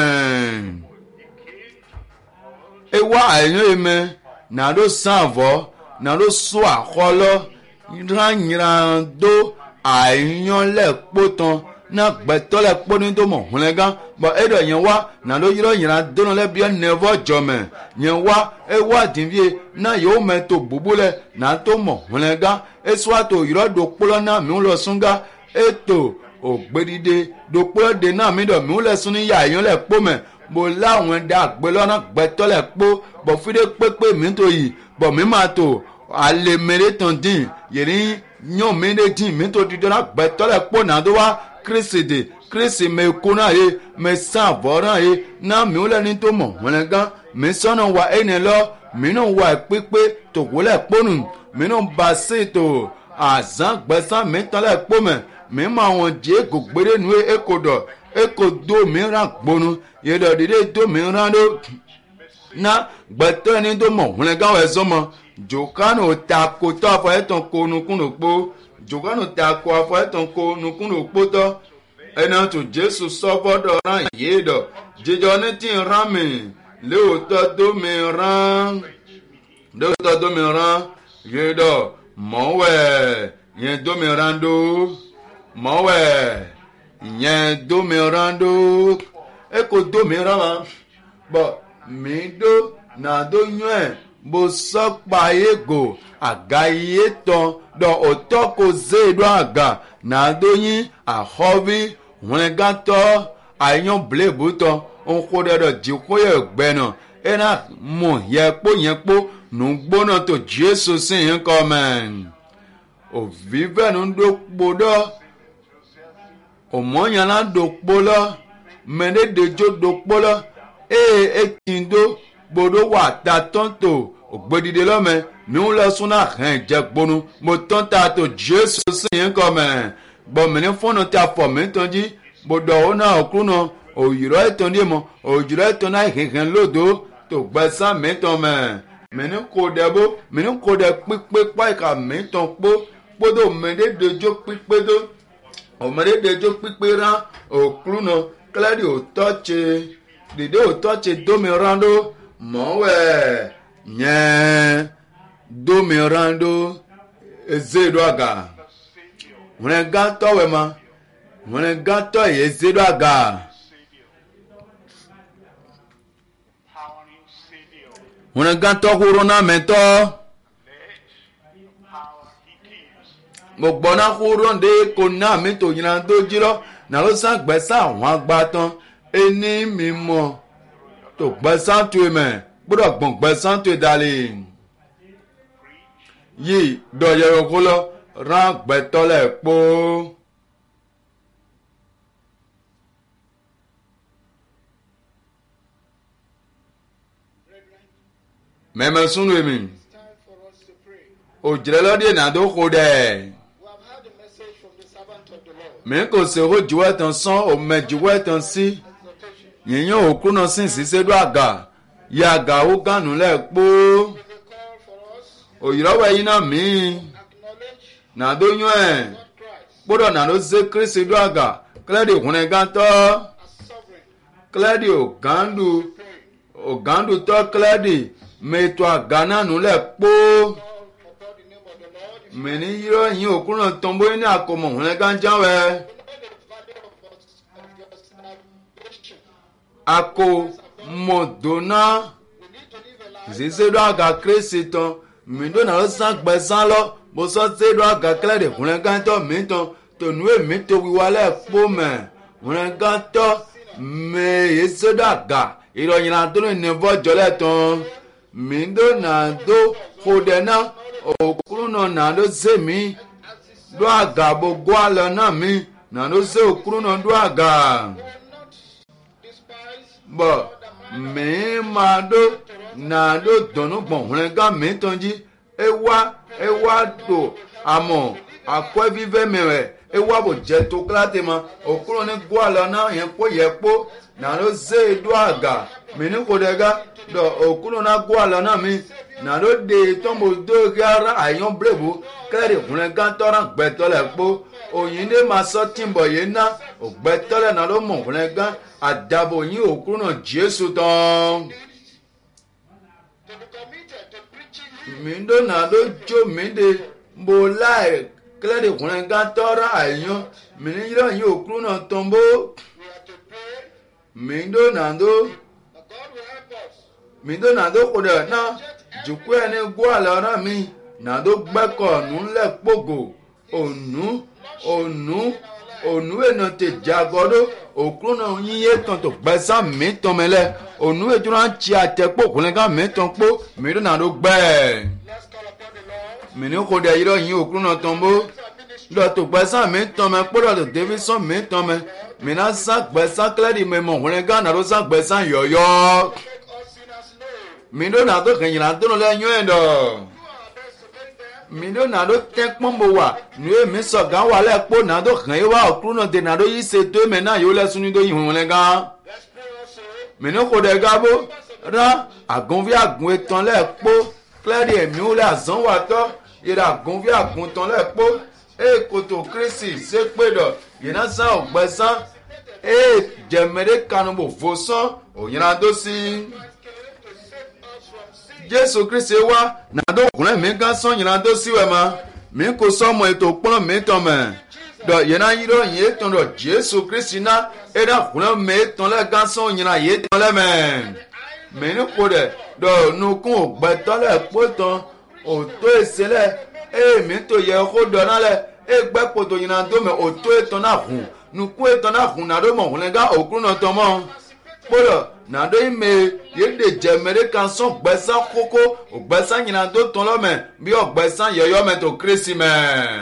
Speaker 1: e wa ayan me na do sanvo na do so akolo ran do ayan le poton na gbeto le poni do mo hunlega bo edo yen wa na do yiro yin do no le bi never jome yen wa e wa dinvie na yo me to bubule na to mo hunlega e swa to yiro do polo na mi lo sunga eto ogbedide do polo de na mi do mi le sun ni ya yan le po me bo lawon da gbe lo na gbeto le po bo fide pepe mi to yi bo mi ma to ale mere ton din yeri nyon mere din mi to di do na gbeto le po na do wa Kristi me kuna ye me san voran ye na mi ole ni to mo wenga mi sono wa ene lo mi no wa pepe to wole ponu mi no ba se to azan gbesan mi tan le po me mi ma won je gogbere nu ekodo mi ran gbonu ye do dide to mi ran do na gbeto ni to mo wenga we so mo jokano ta ko to afo eton ko nukun opo jogano ta ko afo eton ko nukun opo to ena to Jesu sobodo ran yedo jejo ni tin ran mi le o to do mi ran yedo mowe yen do mi ran do mowe yen do mi ran do e ko do mi ran bo mi do na do yun bo so pa ego agaye ton do otoko ze do aga na do yin ahobi won gato àyàn blébù tán òun kó dẹ́dọ̀ jí kó yẹ gbẹ́nà ẹ̀nà mọ̀ yẹ kpó yẹn kpó nù gbóná tó Jésù sí yẹn kọ́ mẹ́ òvívẹ́ nu dó kpó dọ́ òmọ́nyàlá dó kpó lọ́ mẹ́nẹ́dẹ́jọ́ dó kpó lọ́ ekindó gbódó wà ta tọ́ntò ògbédìde lọ́mẹ́ níwọ̀n lọ sún náà hẹ́n jẹ́ gbónú mo tán ta tó Jésù sí yẹn kọ́ mẹ́ gbọ̀mìnì fọ́nà tí a fọ̀ mí tán jí gbọdọ̀ ọ̀hún náà ọ̀kúrú náà òyìnbó ẹ̀tọ́ ní mọ̀ òyìnbó ẹ̀tọ́ náà hẹ̀hẹ̀ lódò tó gbẹ̀sán mi tán mẹ́ mẹ́ni kò dẹ̀ bó mẹ́ni kò dẹ̀ pípé páìkà mi tán kpó kpódò mẹ́dẹ́dẹ́jọ́ pípé tó ọ̀mẹ́dẹ́dẹ́jọ́ pípé rán òkúrú náà kílẹ̀dì òtọ́ tse dìde òtọ́ tse dómi rán dó mọ̀wẹ́ nyẹ́ dómi rán dó eze do àgà wọn gàtọ wẹ ma wọn gàtọ yẹ zedo aga wọn gàtọ kúrò náà mẹtọ gbogbo náà kúrò ndé kò náà mẹtọ yìnyín tó jírọ nàló sàn gbẹsà àwọn agbátán ẹni mímọ tó gbẹsàn tó mẹ gbọ́dọ̀ gbọn gbẹsàn tó dalẹ yìí dọ̀yẹ̀rọ̀ kó lọ rán gbẹtọ́lẹ̀ kpó. mẹ́mẹ́ sunu mi òjìlẹ̀ lọ́dí ìnàdó kó dẹ̀. mi kò se ó juwẹ́ tán sán òmẹ juwẹ́ tán sí yìnyín òkú náà sì sísẹ́dọ̀ àgà yẹ àgà ó gànú lẹ̀ kpó. òyìnbó yìí náà mí nàdó nyọ́ ẹ̀ kpọ́dọ̀ nàdó se Kristi do àgà kílẹ̀dì ìhùnẹ̀ gàtọ́ kílẹ̀dì ògàndù tọ́ kílẹ̀dì mẹ́tọ́ àgà náà nù lẹ̀ kpó mẹ́ni yírọ̀ yín òkú náà tọ́nbó yín ní àkọ́mọ̀ ìhùnẹ̀ gànjà wẹ̀ àkó mọ̀dọ́nà sísè do àgà Kristi tán mìdó nàdó sàn gbẹ̀sán lọ bó sọ sédò àgà kílẹ̀dì ìhùnẹ̀ gàntọ́ mi tán tònú èmi tó wíwá lẹ̀ kpó mẹ́ ìhùnẹ̀ gàntọ́ mẹ́ yé sédò àgà ìròyìn àdúró ìnìbọ̀ jọlẹ̀ tán mìdó nàdó kódẹ̀ náà òkúrú náà nàdó sèmi do àgà gbogbo àlọ́ náà mi nàdó sè òkúrú náà do àgà bọ̀ mi máa dó nàdó dùnú gbọ̀n ìhùnẹ̀ gà mi tán jí ewa do àmọ́ àkọ́ fífẹ́ mẹ́rẹ̀ ewa bò jẹ́ tó kíláàtì ma òkúrò ní gbọ́ àlọ́ náà yẹn kó yẹ kpó nàdó zé do àgà mi ní kò dẹ́gá dọ̀ òkúrò náà gbọ́ àlọ́ náà mi nàdó de tọ́mọ dó yàrá àyàn blébo kẹ́rì ìhùnẹ̀ gàtọ́ra gbẹ̀tọ́ lẹ̀ kpó òyìn dé ma sọ tìǹbọ̀ yẹn ná ògbẹ́tọ́ lẹ̀ nàdó mọ̀ ìhùnẹ̀ gàn àdàbò yín òkúrò náà Jésù tán. mi do nàdó jó mi de mbó láì kílẹ̀dì ìhùnẹ̀ gàtọ́ra àyàn mi ní yírọ̀ yín òkúrò náà tọ́nbó mi do nàdó kò dẹ̀ náà jùkú ẹni gbọ́ àlọ́ náà mi nàdó gbẹ́kọ̀ nù ńlẹ̀ kpógò ònú ènà tè jagọ́dó òkúrò náà yíyé tán tó gbẹ́sán mi tán mẹ́lẹ̀ ònú ètò náà tsi àtẹ̀kpó òkúrò náà mi tán kpó mi do nàdó gbẹ́ mi ní kò dẹ̀ yírọ̀ yín òkúrò náà tán bó dọ̀tò gbẹ́sán mi tán mẹ́ kpó dọ̀tò Davidson mi tán mẹ́ mi náà sá gbẹ́sán kílẹ̀dì mi mọ̀ òkúrò náà nàdó sá gbẹ́sán yọ̀yọ́ mi do nàdó kẹ̀yìn nàdó lẹ́ yọ̀ ẹ̀ dọ̀ mi do nàdó tẹ́ kpọ́nbó wa nu èmi sọ̀gá wà lẹ́ kpó nàdó kàn yín wá òkúrò náà dé nàdó yìí ṣe tó mẹ́ náà yóò lẹ́ sunu do yìí hùn lẹ́ gán mi ní kò dẹ̀ gá bó rán àgùnfí àgùn etán lẹ́ kpó kílẹ̀dì ẹ̀mí wò lẹ́ àzán wà tọ́ yẹ̀rẹ̀ àgùnfí àgùn tán lẹ́ kpó kòtò Kristi ṣe pé dọ̀ yìí náà sàn ògbẹ́sán jẹ̀mẹ́rẹ́ kanubò fò sán òyìnbó àdó sí Jésù Kristi wá nàdó òkúrẹ́ mi gán sán yìí nàdó síwẹ̀ ma mi kò sọ́mọ ètò pọ́n mi tán mẹ́ dọ̀ yìí náà yírọ̀ yìí tán dọ̀ Jésù Kristi náà ẹ̀dá òkúrẹ́ mi tán lẹ́ gán sán yìí náà yìí tán lẹ́ mẹ́ mi ní kò dẹ̀ dọ̀ nukun ògbẹ́tọ́ lẹ́ kpó tán òtó èsè lẹ́ mi tó yẹ kó dọ̀ náà lẹ́ gbẹ́ kpòtò yìí nàdó mẹ́ òtó ètò náà hùn nuku etan na hun na do mo hun ga okru no ton mo polo na do ime ye de jemere kan so gbesan koko ogbesan nyina do ton lo me bi ogbesan yoyo me to Kristi me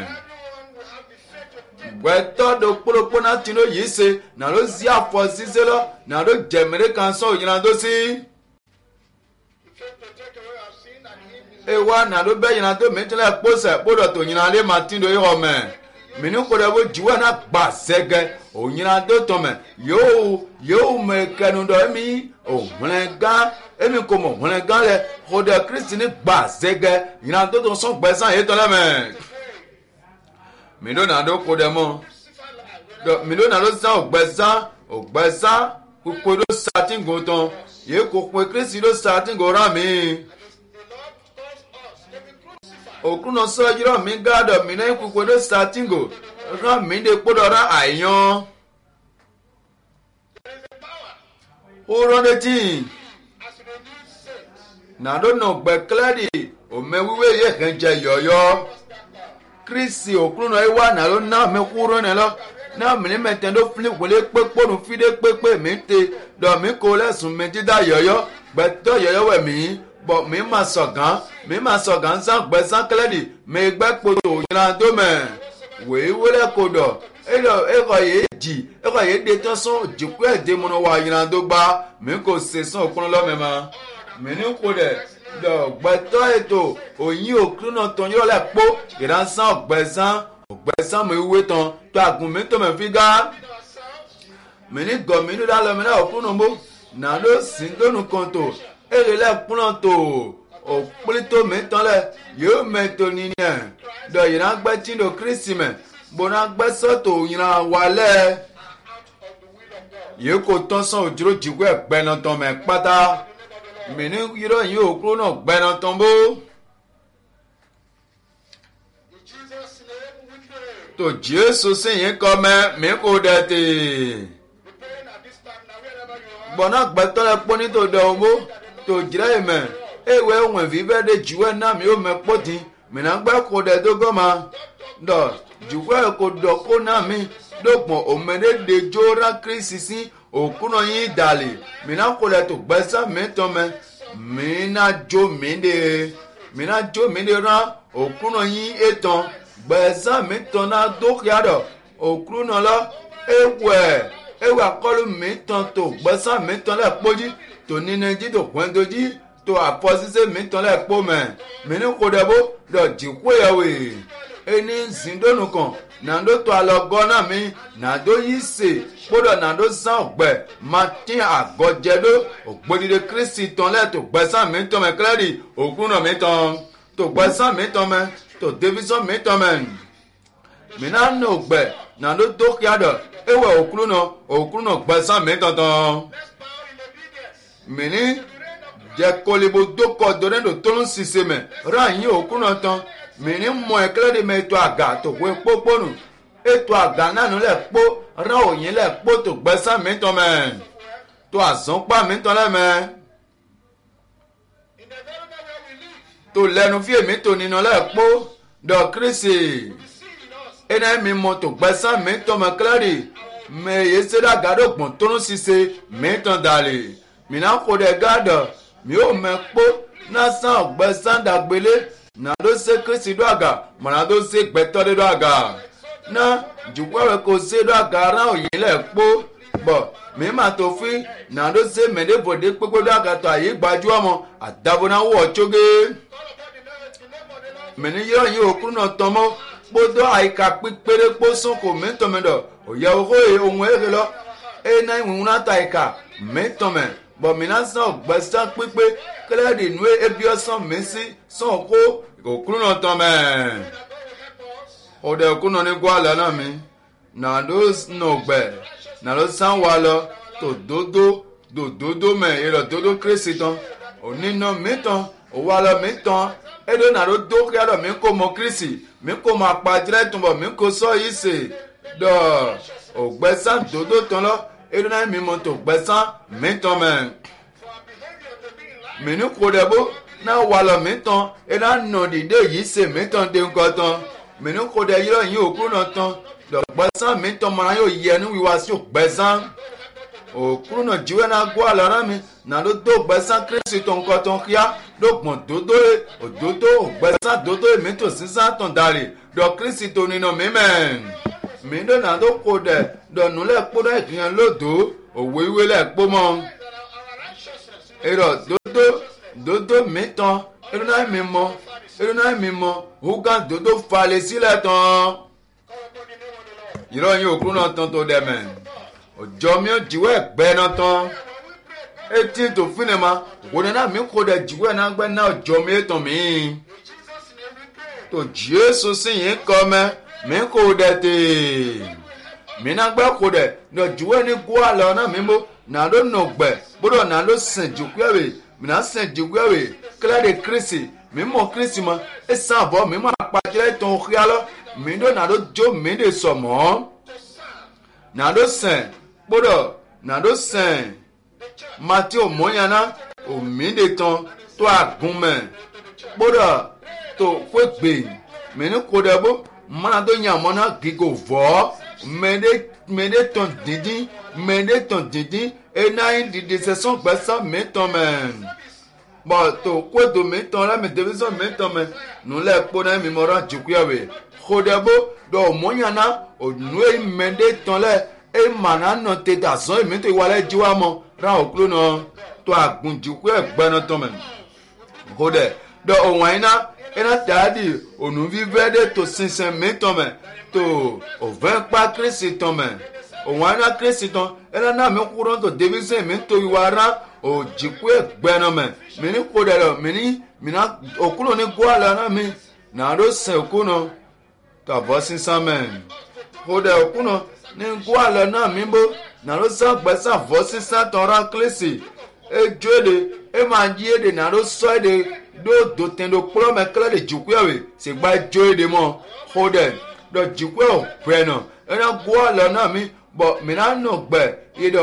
Speaker 1: gbẹtọ do kpolokpo na tino yi se na do zi afọ sise lọ na do jẹmẹrẹ kan sọ òyìnbó tó sí. ewa na do bẹ yìnyín tó mẹtẹlẹ kpọsẹ kpọdọ tó yìnyín lé ma tí do yọ mẹ mìíní kpọdọ bó jiwọ na gba sẹgẹ òyìnbó tó tọ mẹ yóò mẹ kẹnu dọ emi òhùnẹ gán emi kò mọ òhùnẹ gán lẹ kódà Kristi ní gba sẹgẹ yìnyín tó tó sọ gbẹsán yìí tọ lẹ mẹ. Mido na do ko demo do mido na do sa ogbesa kuko do starting go ton ye ko pe Kristi do starting go ra mi okun no so jiro mi gado mi na kuko do starting go ra mi de podo ra ayan o ro de tin na do no gbe clearly o me wiwe ye kan je yoyo Kristi okunu na iwa na lo na me kuro ne lo na mi me tendo fli wole pepo nu fide pepe mi te do mi ko lesun mi ti da yoyo gbe to yoyo we mi bo mi ma sogan san gbe san kledi mi gbe poto yina do me we wole kodo e ko ye de ton so jiku e de mo no wa yina do gba mi ko se san okunu lo me ma mi ni ko de do gbẹtọ ètò òyìn òkú náà tán yọ lẹpọ ìránṣán ọgbẹsán mi wé tán tó àgùn mi tó mi fi gá mi ní gọ mi ní dálọ mi náà òkú náà mọ náà ló sì ń dónú kan tó èrè lẹkùn náà tó òpin tó mi tán lẹ yóò mẹtò nìyẹn do ìrángbẹ tí do Kristi mẹ gbọdọ gbẹsọ tó yìnyín wálẹ yìí kò tán sàn òjòrò jìkú ẹgbẹ náà tán mẹ pátá. Mini yiro yin okuro náà gbẹna tán bó. Tó Jésù sì yín kọ́ mẹ́ mi kò dẹ̀ tè. Gbọ̀nà gbẹ̀tọ́ lẹ pọ́ ní tó dẹ̀ o bó. Tó jìrẹ́ ìmẹ̀ ewé ohun ẹ̀fí bẹ́ẹ̀ de jùwẹ́ náà mi ò mẹ́ pọ́ tí. Mìíràn gbẹ́ kò dẹ̀ tó gọ́ ma. Dọ̀ jùwẹ́ kò dọ̀ kó náà mi. Dọ̀gbọ̀n òmìnir de jó rá Kristi sí. Òkúnà yín dàlè mìíràn kò lẹ tó gbẹ́sẹ̀ mi tán mẹ́ mìíràn jó mi de rán òkúnà yín ètàn gbẹ́sẹ̀ mi tán náà dókè àdọ̀ òkúnà lọ ewé akọ́lù mi tán tó gbẹ́sẹ̀ mi tán lẹ̀ kpójí tó nínájí tó gbẹ́ndójí tó àfọ́sísẹ́ mi tán lẹ̀ kpó mẹ́ mìíràn kò dẹ̀ bó lọ jìkú yẹ̀wé ẹni zindónù kan nàdó tó alọ́gọ́ náà mi nàdó yìí sè kpódò nàdó sàn ọ̀gbẹ́ màtí àgọ́jẹ́dó ògbódìdé Kristi tán lẹ́ tó gbẹ́sàn mi tán mẹ́ kílẹ́dì òkúnà mi tán tó gbẹ́sàn mi tán mẹ́ tó débísàn mi tán mẹ́ mìíràn nà ògbẹ́ nàdó tó kíadọ̀ ewé òkúnà gbẹ́sàn mi tán tán mìíràn jẹ́ kólébó dókọ̀ dọ́rẹ́dọ̀ tó ń ṣiṣẹ́ mẹ́ ráyìn òkúnà tán mìíràn mọ ẹ̀kẹ́lẹ́dì mẹ́ ètò àgà tó wé pópónù ètò àgà náà lẹ̀ kpó rán òyìn lẹ̀ kpó tó gbẹ́sán mi tán mẹ́ tó àzọ́npá mi tán lẹ́mẹ́ tó lẹ́nu fíè mi tó nínú lẹ̀ kpó dọ̀ Kristi ẹnẹ́ mi mọ tó gbẹ́sán mi tán mẹ́ kílẹ́dì mẹ́ yé sẹ́dá gàdó gbọ̀n tó ń ṣiṣẹ́ mi tán dàlè mìíràn kó dẹ̀ gàdọ̀ mi ò mẹ́ kpó náà sàn gbẹ́sán dàgbélé nàdó se Kristi do àgà mọ̀nàdó se gbẹ̀tọ́ dé do àgà náà jùpọ̀rọ̀ kò se do àgà rán òyìn lẹ̀ kpó bọ̀ mímà tó fi nàdó se mẹ́lẹ́bọ̀dé kpékpé do àgà tó àyè gbajúmọ̀ mọ́ àdàbọ̀nà wọ̀ tsoge mẹ́ni yọ̀ọ́ yìí òkúrú náà tọ́ mọ́ kpódó àyíká pípéré kpó sún kò mẹ́tọ́mẹ́ dọ̀ òyà òhó ohun èrè lọ ẹ̀ná ìwọ̀n náà ta àyíká mẹ́tọ́mẹ́ bọ̀ mìíràn sàn gbẹ̀sán pípé kílẹ̀dì nù ebi ọ̀sán mẹ́sì sàn kó òkúrú náà tán mẹ́ ọ̀dẹ̀ òkúrú náà ní gbọ́àlà náà mi nàdó nọ̀gbẹ̀ nàdó sàn wà lọ tó dòdó mẹ́ ìrọ̀ dòdó Kristi tán onínà mi tán òwò àlọ́ mi tán edo nàdó dókè àdọ̀ mi kò mọ Kristi mi kò mọ àpàjẹ́ túnbọ̀ mi kò sọ yìí sè dọ̀ ògbẹ́sán dòdó tán lọ edo náà mi mọ tó gbẹ́sán mi tán mẹ́ mi ní kò dẹ̀ bó náà wà lọ mi tán ẹ̀dá nà dìde yìí ṣe mi tán dé nǹkan tán mi ní kò dẹ̀ yíyọ yín òkú náà tán do gbẹ̀san mi tán mọ́ra yóò yẹ ní wíwá sí ògbẹ̀san òkúrú náà jíwẹ́ náà gbọ́ àlọ́rán mi náà ló tó gbẹ̀san kírísì tó ń kọ́ tó ń kíá ló gbọ̀n dódó òdódó ògbẹ̀san dódó èmi tó sísá tàn dàrí do kírísì tó nínú mímẹ́ mi ló náà ló kó dẹ̀ dọ̀nù lẹ́ẹ̀kpó náà ìkìyàn lódò òwe ìwé lẹ́ẹ̀kpó mọ́ èrò dódó mi tán èrò náà mi mọ́ húgán dódó falẹ̀ sílẹ̀ tán ìrọ̀yìn òkúrú náà tán tó dẹ̀ mẹ́ ọjọ́ mi ò jíwẹ́ ẹ̀gbẹ́ náà tán etí tó fínẹ̀ ma wòlé náà mi kó dẹ̀ jíwẹ́ náà gbẹ́ náà ọjọ́ mi tán mi tó Jésù sì yín kọ́ mẹ́ mi kó dẹ̀ tè mi náà gbẹ́ kó dẹ̀ ní ọjọ́ ní gbọ́ àlọ́ náà mi mọ́ náà ló nà gbẹ́ gbọ́dọ̀ náà ló sìn jùkúẹ̀wé mi náà sìn jùkúẹ̀wé kílẹ̀dẹ̀ kírísì mi mọ̀ kírísì mọ́ ẹ sàn bọ́ mi mọ̀ àpàjẹ́ tó ń kíá lọ mi ló náà ló jó mi lè sọ̀ mọ́ náà ló sìn gbọ́dọ̀ nàdó sẹ́n mati òmóyànná òmìnira tán tó àgúnmẹ̀ gbọ́dọ̀ tó fẹ́gbè mẹ́ni kó dẹ́bó mọ́nà tó yàn mọ́nà gígò vọ́ mẹ́ni tán dídín ẹnáyìn dídí sẹ́sán gbẹ́sán mẹ́tàn mẹ́ bọ́ tó kóòtò mẹ́tàn lẹ́mí tẹ́fẹ́sán mẹ́tàn mẹ́ nùlẹ̀ kpọ́nà mímọ́ra jùkúyàwé kó dẹ́bó dọ̀ òmóyànná ònú mẹ́ni tán lẹ́ e mana nọ te da zɔn emi to wale dziwa mɔ ra oklo nɔ to agbundzikwu egbɛnɔ tɔmɛ ko dɛ dɔ owɔnyi na ena taa di onuvi vɛ de to sinsɛn mi tɔmɛ to ovɛ kpa kirisi tɔmɛ owɔnyi na kirisi tɔn ena na mi kuro to devisɛn mi to yiwa ra odzikwu egbɛnɔ mɛ mini ko dɛ lɔ mina oklo ni go ala na mi na do sɛ okunɔ to abɔ sisan mɛ ko dɛ okunɔ ní gbọ́ àlọ́ náà mi bó nàró sàn gbẹ́sàn fọ́ sísàn tọ́ra kílísì ejò èdè ẹ máa yí èdè nàró sọ èdè dó tẹ̀dó kúrọ́ mẹ́kẹ́lẹ́ lè jùkú ẹ̀wẹ̀ sìgbà ejò èdè mọ́ kódẹ̀ lọ jùkú ẹ̀ òpẹ́ nà ẹ̀rọ gbọ́ àlọ́ náà mi bọ̀ mìíràn nù gbẹ̀ ìdọ̀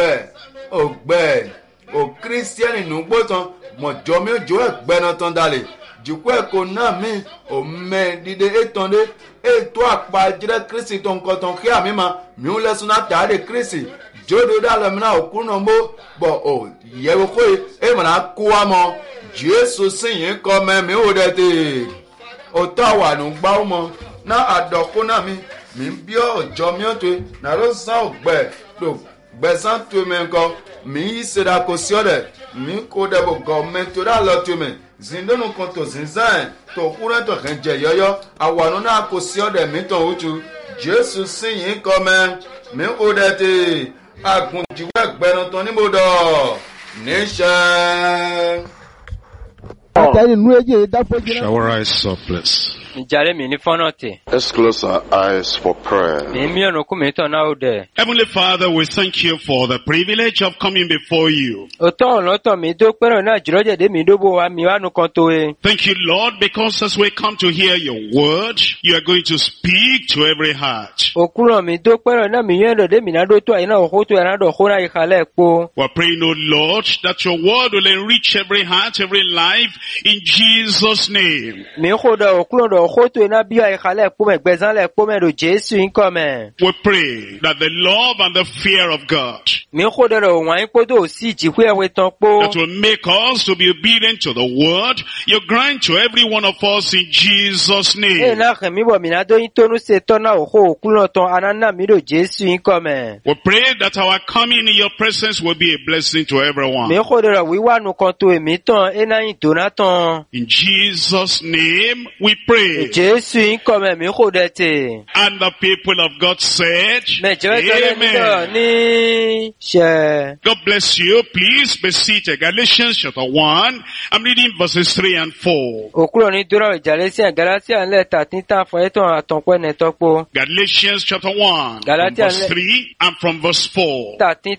Speaker 1: ògbẹ̀ òkírísítíẹ́nì nùgbó tán mọ̀jọ́ mi jọ ẹ̀gbẹ́ náà tán dalẹ̀ jùkú ẹ̀kọ́ náà mi òmẹ́ dídé ètò dé ètò àpàjẹ́ kírísì tó ń kọ́ tán kí àmì ma mi ń lẹ́sùn náà tààdé kírísì jóde dálẹ̀ mi náà òkú náà mbó bọ̀ ò yẹ̀wò kó yìí èèmọ̀ náà kó wa mọ́ Jésù sì yín kọ́ mẹ́mí ò dẹ̀ tè òtọ́ àwà nù gbáwó mọ́ náà àdọ̀kú náà mi ń bí ọjọ́ mi ò tó náà ló sàn ògbẹ́ lò gbẹ̀sán tó mi nǹkan mi yí sèdá kò sí ọ̀dẹ̀ mi kó dẹ̀ bò gọ́ọ̀mẹ́ntò dá lọ tó mi zindonu kan to zinzan to kúrẹ́ tó kàn jẹ yọ́yọ́ àwọn náà kò sí ọ̀dẹ̀ mi tó wútu Jésù sì yín kọ́ mẹ́ mi ò dẹ̀ tè àgùnjìwẹ́ gbẹ̀rún tán níbo dọ̀ níṣẹ́.
Speaker 2: Shall we rise up, please?
Speaker 3: Let's close our eyes for prayer.
Speaker 2: Heavenly Father, we thank you for the privilege of coming before you. Thank you, Lord, because as we come to hear your word, you are going to speak to every heart. We're praying, O Lord, that your word will enrich every heart, every life, in Jesus' name. We pray that the love and the fear of God that will make us to be obedient to the word, you grant to every one of us in Jesus' name. We pray that our coming in your presence will be a blessing to everyone. In Jesus' name we pray. And the people of God said, Amen. God bless you. Please be seated. Galatians chapter 1. I'm reading verses 3 and 4. Galatians chapter 1. From verse 3 and from verse 4.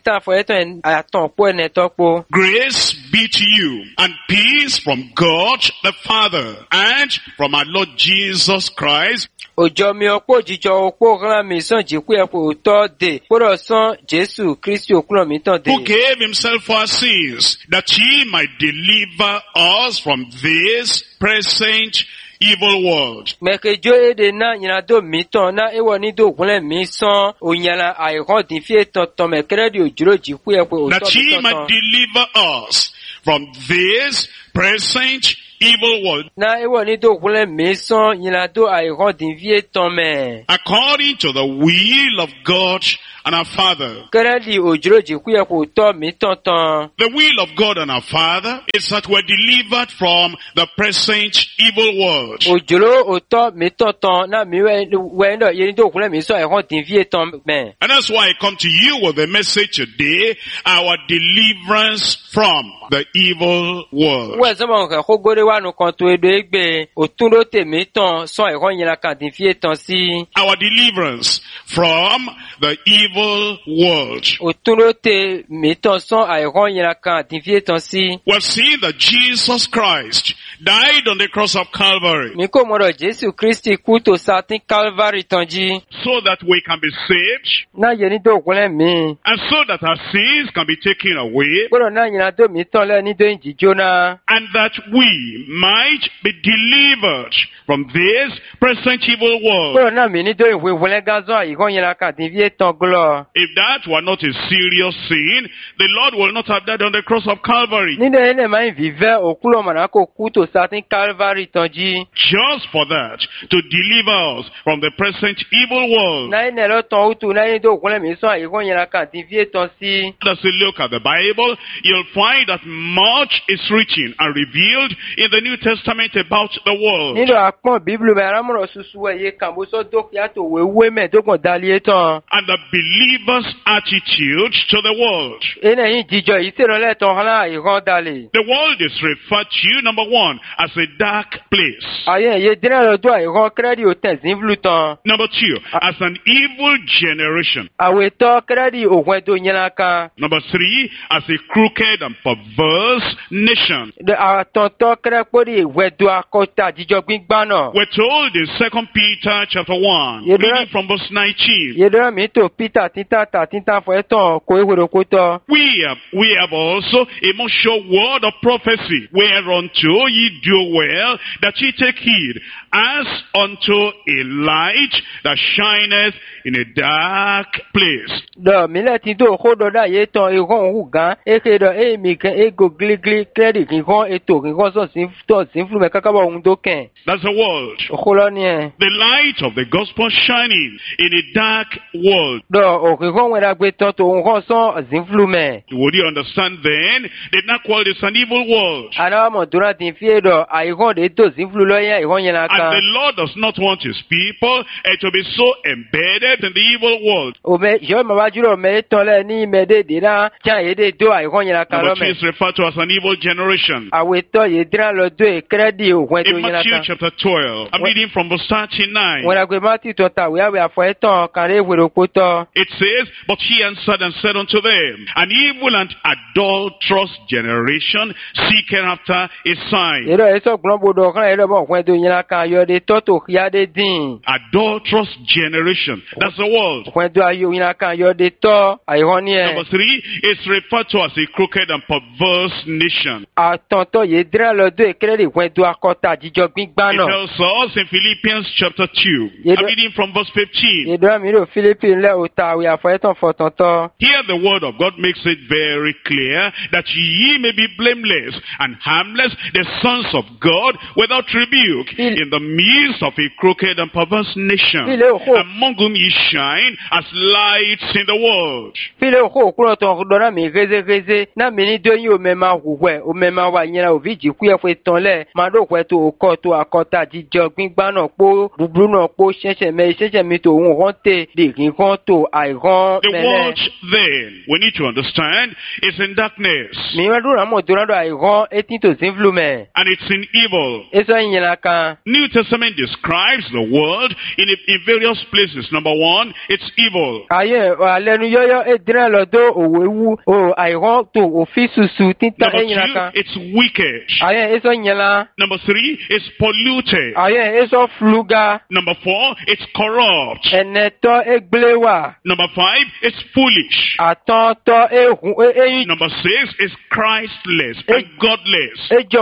Speaker 2: Grace be to you and peace from God the Father and from our Lord Jesus Christ, who gave himself for our sins, that he might deliver us from this present evil world.
Speaker 4: Mekejo ede na nyina do miton na ewo ni do gunle mi son onyala ayron din fi etonton mekere di ojuro jiku e pe o
Speaker 2: That
Speaker 4: so
Speaker 2: he
Speaker 4: mi
Speaker 2: might
Speaker 4: tonton.
Speaker 2: deliver us from this present evil world,
Speaker 4: Na ewo ni do gunle mi son nyina do ayron din fi eton me.
Speaker 2: according to the will of God and our Father.
Speaker 4: Kere di ojuro jiku e pe o to mi tonton.
Speaker 2: The will of God and our Father is that we're delivered from the present evil world.
Speaker 4: Ojuro o to mi tonton na mi we ndo ye ni do gunle mi son ayron din fi eton me.
Speaker 2: And that's why I come to you with a message today, our deliverance from the evil world.
Speaker 4: Wa zama ka ko gore wa no kan to edo egbe o tun do temi ton son ayron nyina kan din fi eton si.
Speaker 2: Our deliverance from the evil world.
Speaker 4: O tun do te mi ton son ayron nyina kan din fi eton si.
Speaker 2: We've seen that Jesus Christ died on the cross of Calvary
Speaker 4: Mi ko mo do Jesu Kristi ku to satin Calvary tonji.
Speaker 2: so that we can be saved
Speaker 4: Na ye ni do gunle mi.
Speaker 2: and so that our sins can be taken away
Speaker 4: Gbọ́dọ̀ náà yìnyín tó mi tán lẹ́ ní tó ń jíjó náà.
Speaker 2: and that we might be delivered from this present evil world.
Speaker 4: Gbọ́dọ̀ náà mi ní tó ìwé wọlé gázọ́ àyíkọ́ yẹn la kàn tí fi tán gbọ́dọ̀.
Speaker 2: If that were not a serious sin, the Lord will not have died on the cross of Calvary.
Speaker 4: Nídé yẹn lè máa ń vìvẹ́ òkúlọ̀ mọ̀nà kó kú tó satin Calvary tán jí.
Speaker 2: Just for that, to deliver us from the present evil world.
Speaker 4: Náà yẹn lọ tán ó tu náà yẹn tó òkúlẹ̀ mi sọ àyíkọ́ yẹn la kàn tí fi tán sí.
Speaker 2: As you look at the Bible, you'll find that much is written and revealed in the New Testament about the world.
Speaker 4: Nílò àpọ̀n bíbélù mẹ́ arámọ̀rọ̀ susu ẹ̀yẹ kàmbóso dókìá tó wéwé mẹ́ dókàn dálé tán.
Speaker 2: And the believer's attitude to the world.
Speaker 4: Ẹnẹ̀ yìí jíjọ yìí tẹ̀rọ lẹ́tọ̀ hàn àyíkọ́ dalè.
Speaker 2: The world is referred to, number one, as a dark place.
Speaker 4: Ayé ẹ̀yẹ dínà lọ́dọ̀ àyíkọ́ kírẹ́dì ò tẹ̀sí fúlù tán.
Speaker 2: Number two, as an evil generation.
Speaker 4: Àwètọ́ kírẹ́dì ògùn ẹ̀dọ̀ yẹn la kan.
Speaker 2: Number three, as a crooked and perverse nation.
Speaker 4: Àtọ̀tọ̀ kírẹ́pọ̀dì ìwẹ̀dọ̀ akọ́ta jíjọ gbígbá náà.
Speaker 2: We're told in 2 Peter chapter 1,
Speaker 4: You don't-
Speaker 2: reading from verse 19.
Speaker 4: Yedora mi to Peter tita fọ ẹ̀tàn kò éwèrè kó tọ́.
Speaker 2: We have also a more sure word of prophecy, whereunto ye do well that ye take heed, as unto a light that shineth in a dark place.
Speaker 4: Dọ̀ mílẹ̀ tí tó kó dọ̀dá yé tán ìhàn òhù gan. Eke dọ̀ èmi kan ego gírígírí kírẹ́dì kíkan ètò kíkan sọ̀ sí fúlùmẹ̀ kákábọ̀ ohun tó kẹ̀.
Speaker 2: That's the world.
Speaker 4: Òkúlọ́ ni ẹ̀.
Speaker 2: The light of the gospel shining in a dark world.
Speaker 4: Dọ̀ òkìkan wẹ̀dà gbé tán tó ohun kan sọ̀ sí fúlùmẹ̀.
Speaker 2: Would you understand then? The dark world is an evil world.
Speaker 4: Adáwàmọ̀ tó náà ti fi èdọ̀ àyíkàn dé tó sí fúlù lọ́yẹ̀ ìhàn yẹn la
Speaker 2: And
Speaker 4: kan.
Speaker 2: the Lord does not want his people to be so embedded in the evil world.
Speaker 4: Òmẹ ìṣọ́ ìmọ̀ wájú rọ̀ mẹ́ tán lẹ́ ní mẹ́dẹ̀ẹ̀dẹ̀ náà tí àyèdè dó àyíkàn yẹn la kan
Speaker 2: Number two
Speaker 4: lọ́mẹ̀.
Speaker 2: is referred to as an evil generation.
Speaker 4: Àwètọ́ yìí dínà lọ́dọ̀ kírẹ́dì ògùn ẹ̀dọ̀
Speaker 2: In
Speaker 4: yẹn la
Speaker 2: Matthew
Speaker 4: kan.
Speaker 2: chapter 12, I'm reading from verse 39.
Speaker 4: Wọ́n àgbẹ̀ máa ti tọ́ta wíwáwí àfọ̀ ẹ̀tàn kan lé wèrè kó tọ́.
Speaker 2: It says, But he answered and said unto them, An evil and adulterous generation seeketh after a sign.
Speaker 4: Èrò ẹ̀ sọ̀gbọ́n bodò kan ẹ̀rọ bọ̀ ògùn ẹ̀dọ̀ yẹn la kan ayọ̀dẹ tọ́tò kíyáde dín.
Speaker 2: Adulterous generation. That's the world.
Speaker 4: Ògùn ẹ̀dọ̀ ayọ̀ yẹn la kan ayọ̀dẹ tọ́ àyíkàn ní ẹ̀.
Speaker 2: Number three is referred to as a crooked and perverse nation.
Speaker 4: Àtọ̀tọ̀ yìí dínà lọ́dọ̀ kírẹ́dì ògùn ẹ̀dọ̀ akọ́ta jíjọ gbígbá
Speaker 2: It
Speaker 4: náà.
Speaker 2: tells us in Philippians chapter 2,
Speaker 4: Yeah,
Speaker 2: I'm reading from verse 15.
Speaker 4: Ìdúrà mi rò Fílípì ńlẹ̀ òta àwẹ̀ àfọ̀ ẹ̀tàn fọ̀tọ̀tọ̀.
Speaker 2: Here the word of God makes it very clear that ye may be blameless and harmless, the sons of God, without rebuke, in the midst of a crooked and perverse nation, among whom ye shine as lights in the world.
Speaker 4: Fílẹ̀ òkú òkúrọ̀ tán dọ́nà mi rézérézé náà mi ní dóyìn òmẹ́mà hùwẹ̀ òmẹ́mà wà yẹn òbí jìkú ẹ̀fọ́ tán lẹ̀ máa dókòó tó òkọ́ tó akọ́ta jíjọ gbígbá náà pó búburú náà pó ṣẹ̀ṣẹ̀ mi tó òun hàn tè dèkì kan tó àìhàn
Speaker 2: The
Speaker 4: mẹ́lẹ̀.
Speaker 2: world then, we need to understand, is in darkness
Speaker 4: Mi wá dúró àmọ̀ tó rádọ̀ àìhàn etí tó sí fúlùmẹ̀.
Speaker 2: and it's in evil.
Speaker 4: Èso ìyẹn la kan.
Speaker 2: New Testament describes the world in various places. Number one, it's evil.
Speaker 4: Ayé àlẹ́nu yọ́yọ́ èdèrè lọ́dọ̀ òwò ewu àìhàn tó òfin ṣuṣu títà
Speaker 2: Number
Speaker 4: ẹ̀yìn la
Speaker 2: two,
Speaker 4: kan.
Speaker 2: it's wicked.
Speaker 4: Ayé èso ìyẹn la.
Speaker 2: Number three, it's polluted.
Speaker 4: Ayé èso fluga.
Speaker 2: Number four, it's corrupt.
Speaker 4: Ẹ̀nẹ̀tọ́ égbélé wà.
Speaker 2: Number five, it's foolish.
Speaker 4: Àtọ̀tọ̀ ehun eyín
Speaker 2: Number six, it's Christless and godless.
Speaker 4: ejọ kolo náà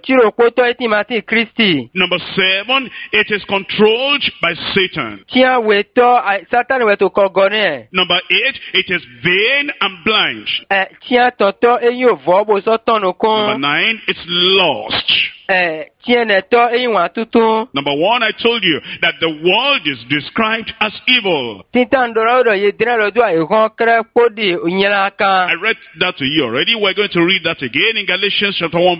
Speaker 4: tiro kpótó etí ma ti Kristi.
Speaker 2: Number 7, it is controlled by Satan.
Speaker 4: Tiɲɛ wetɔ Satan wetò kɔgɔnɛ.
Speaker 2: Number 8, it is vain and blind.
Speaker 4: Tiɲɛ tɔtɔ eyi o vɔ bosɔ tɔnu
Speaker 2: Number
Speaker 4: kɔn.
Speaker 2: 9, it's lost.
Speaker 4: Tiɲɛ nɛtɔ eyi wã tutu.
Speaker 2: Number 1, I told you that the world is described as evil.
Speaker 4: Tintan dɔrɔ dɔ ye dínɛ dɔ do a ihɔn kɛrɛ kpó di nyɛla
Speaker 2: I
Speaker 4: kan.
Speaker 2: read that to you already. We're going to read that again in Galatians chapter 1.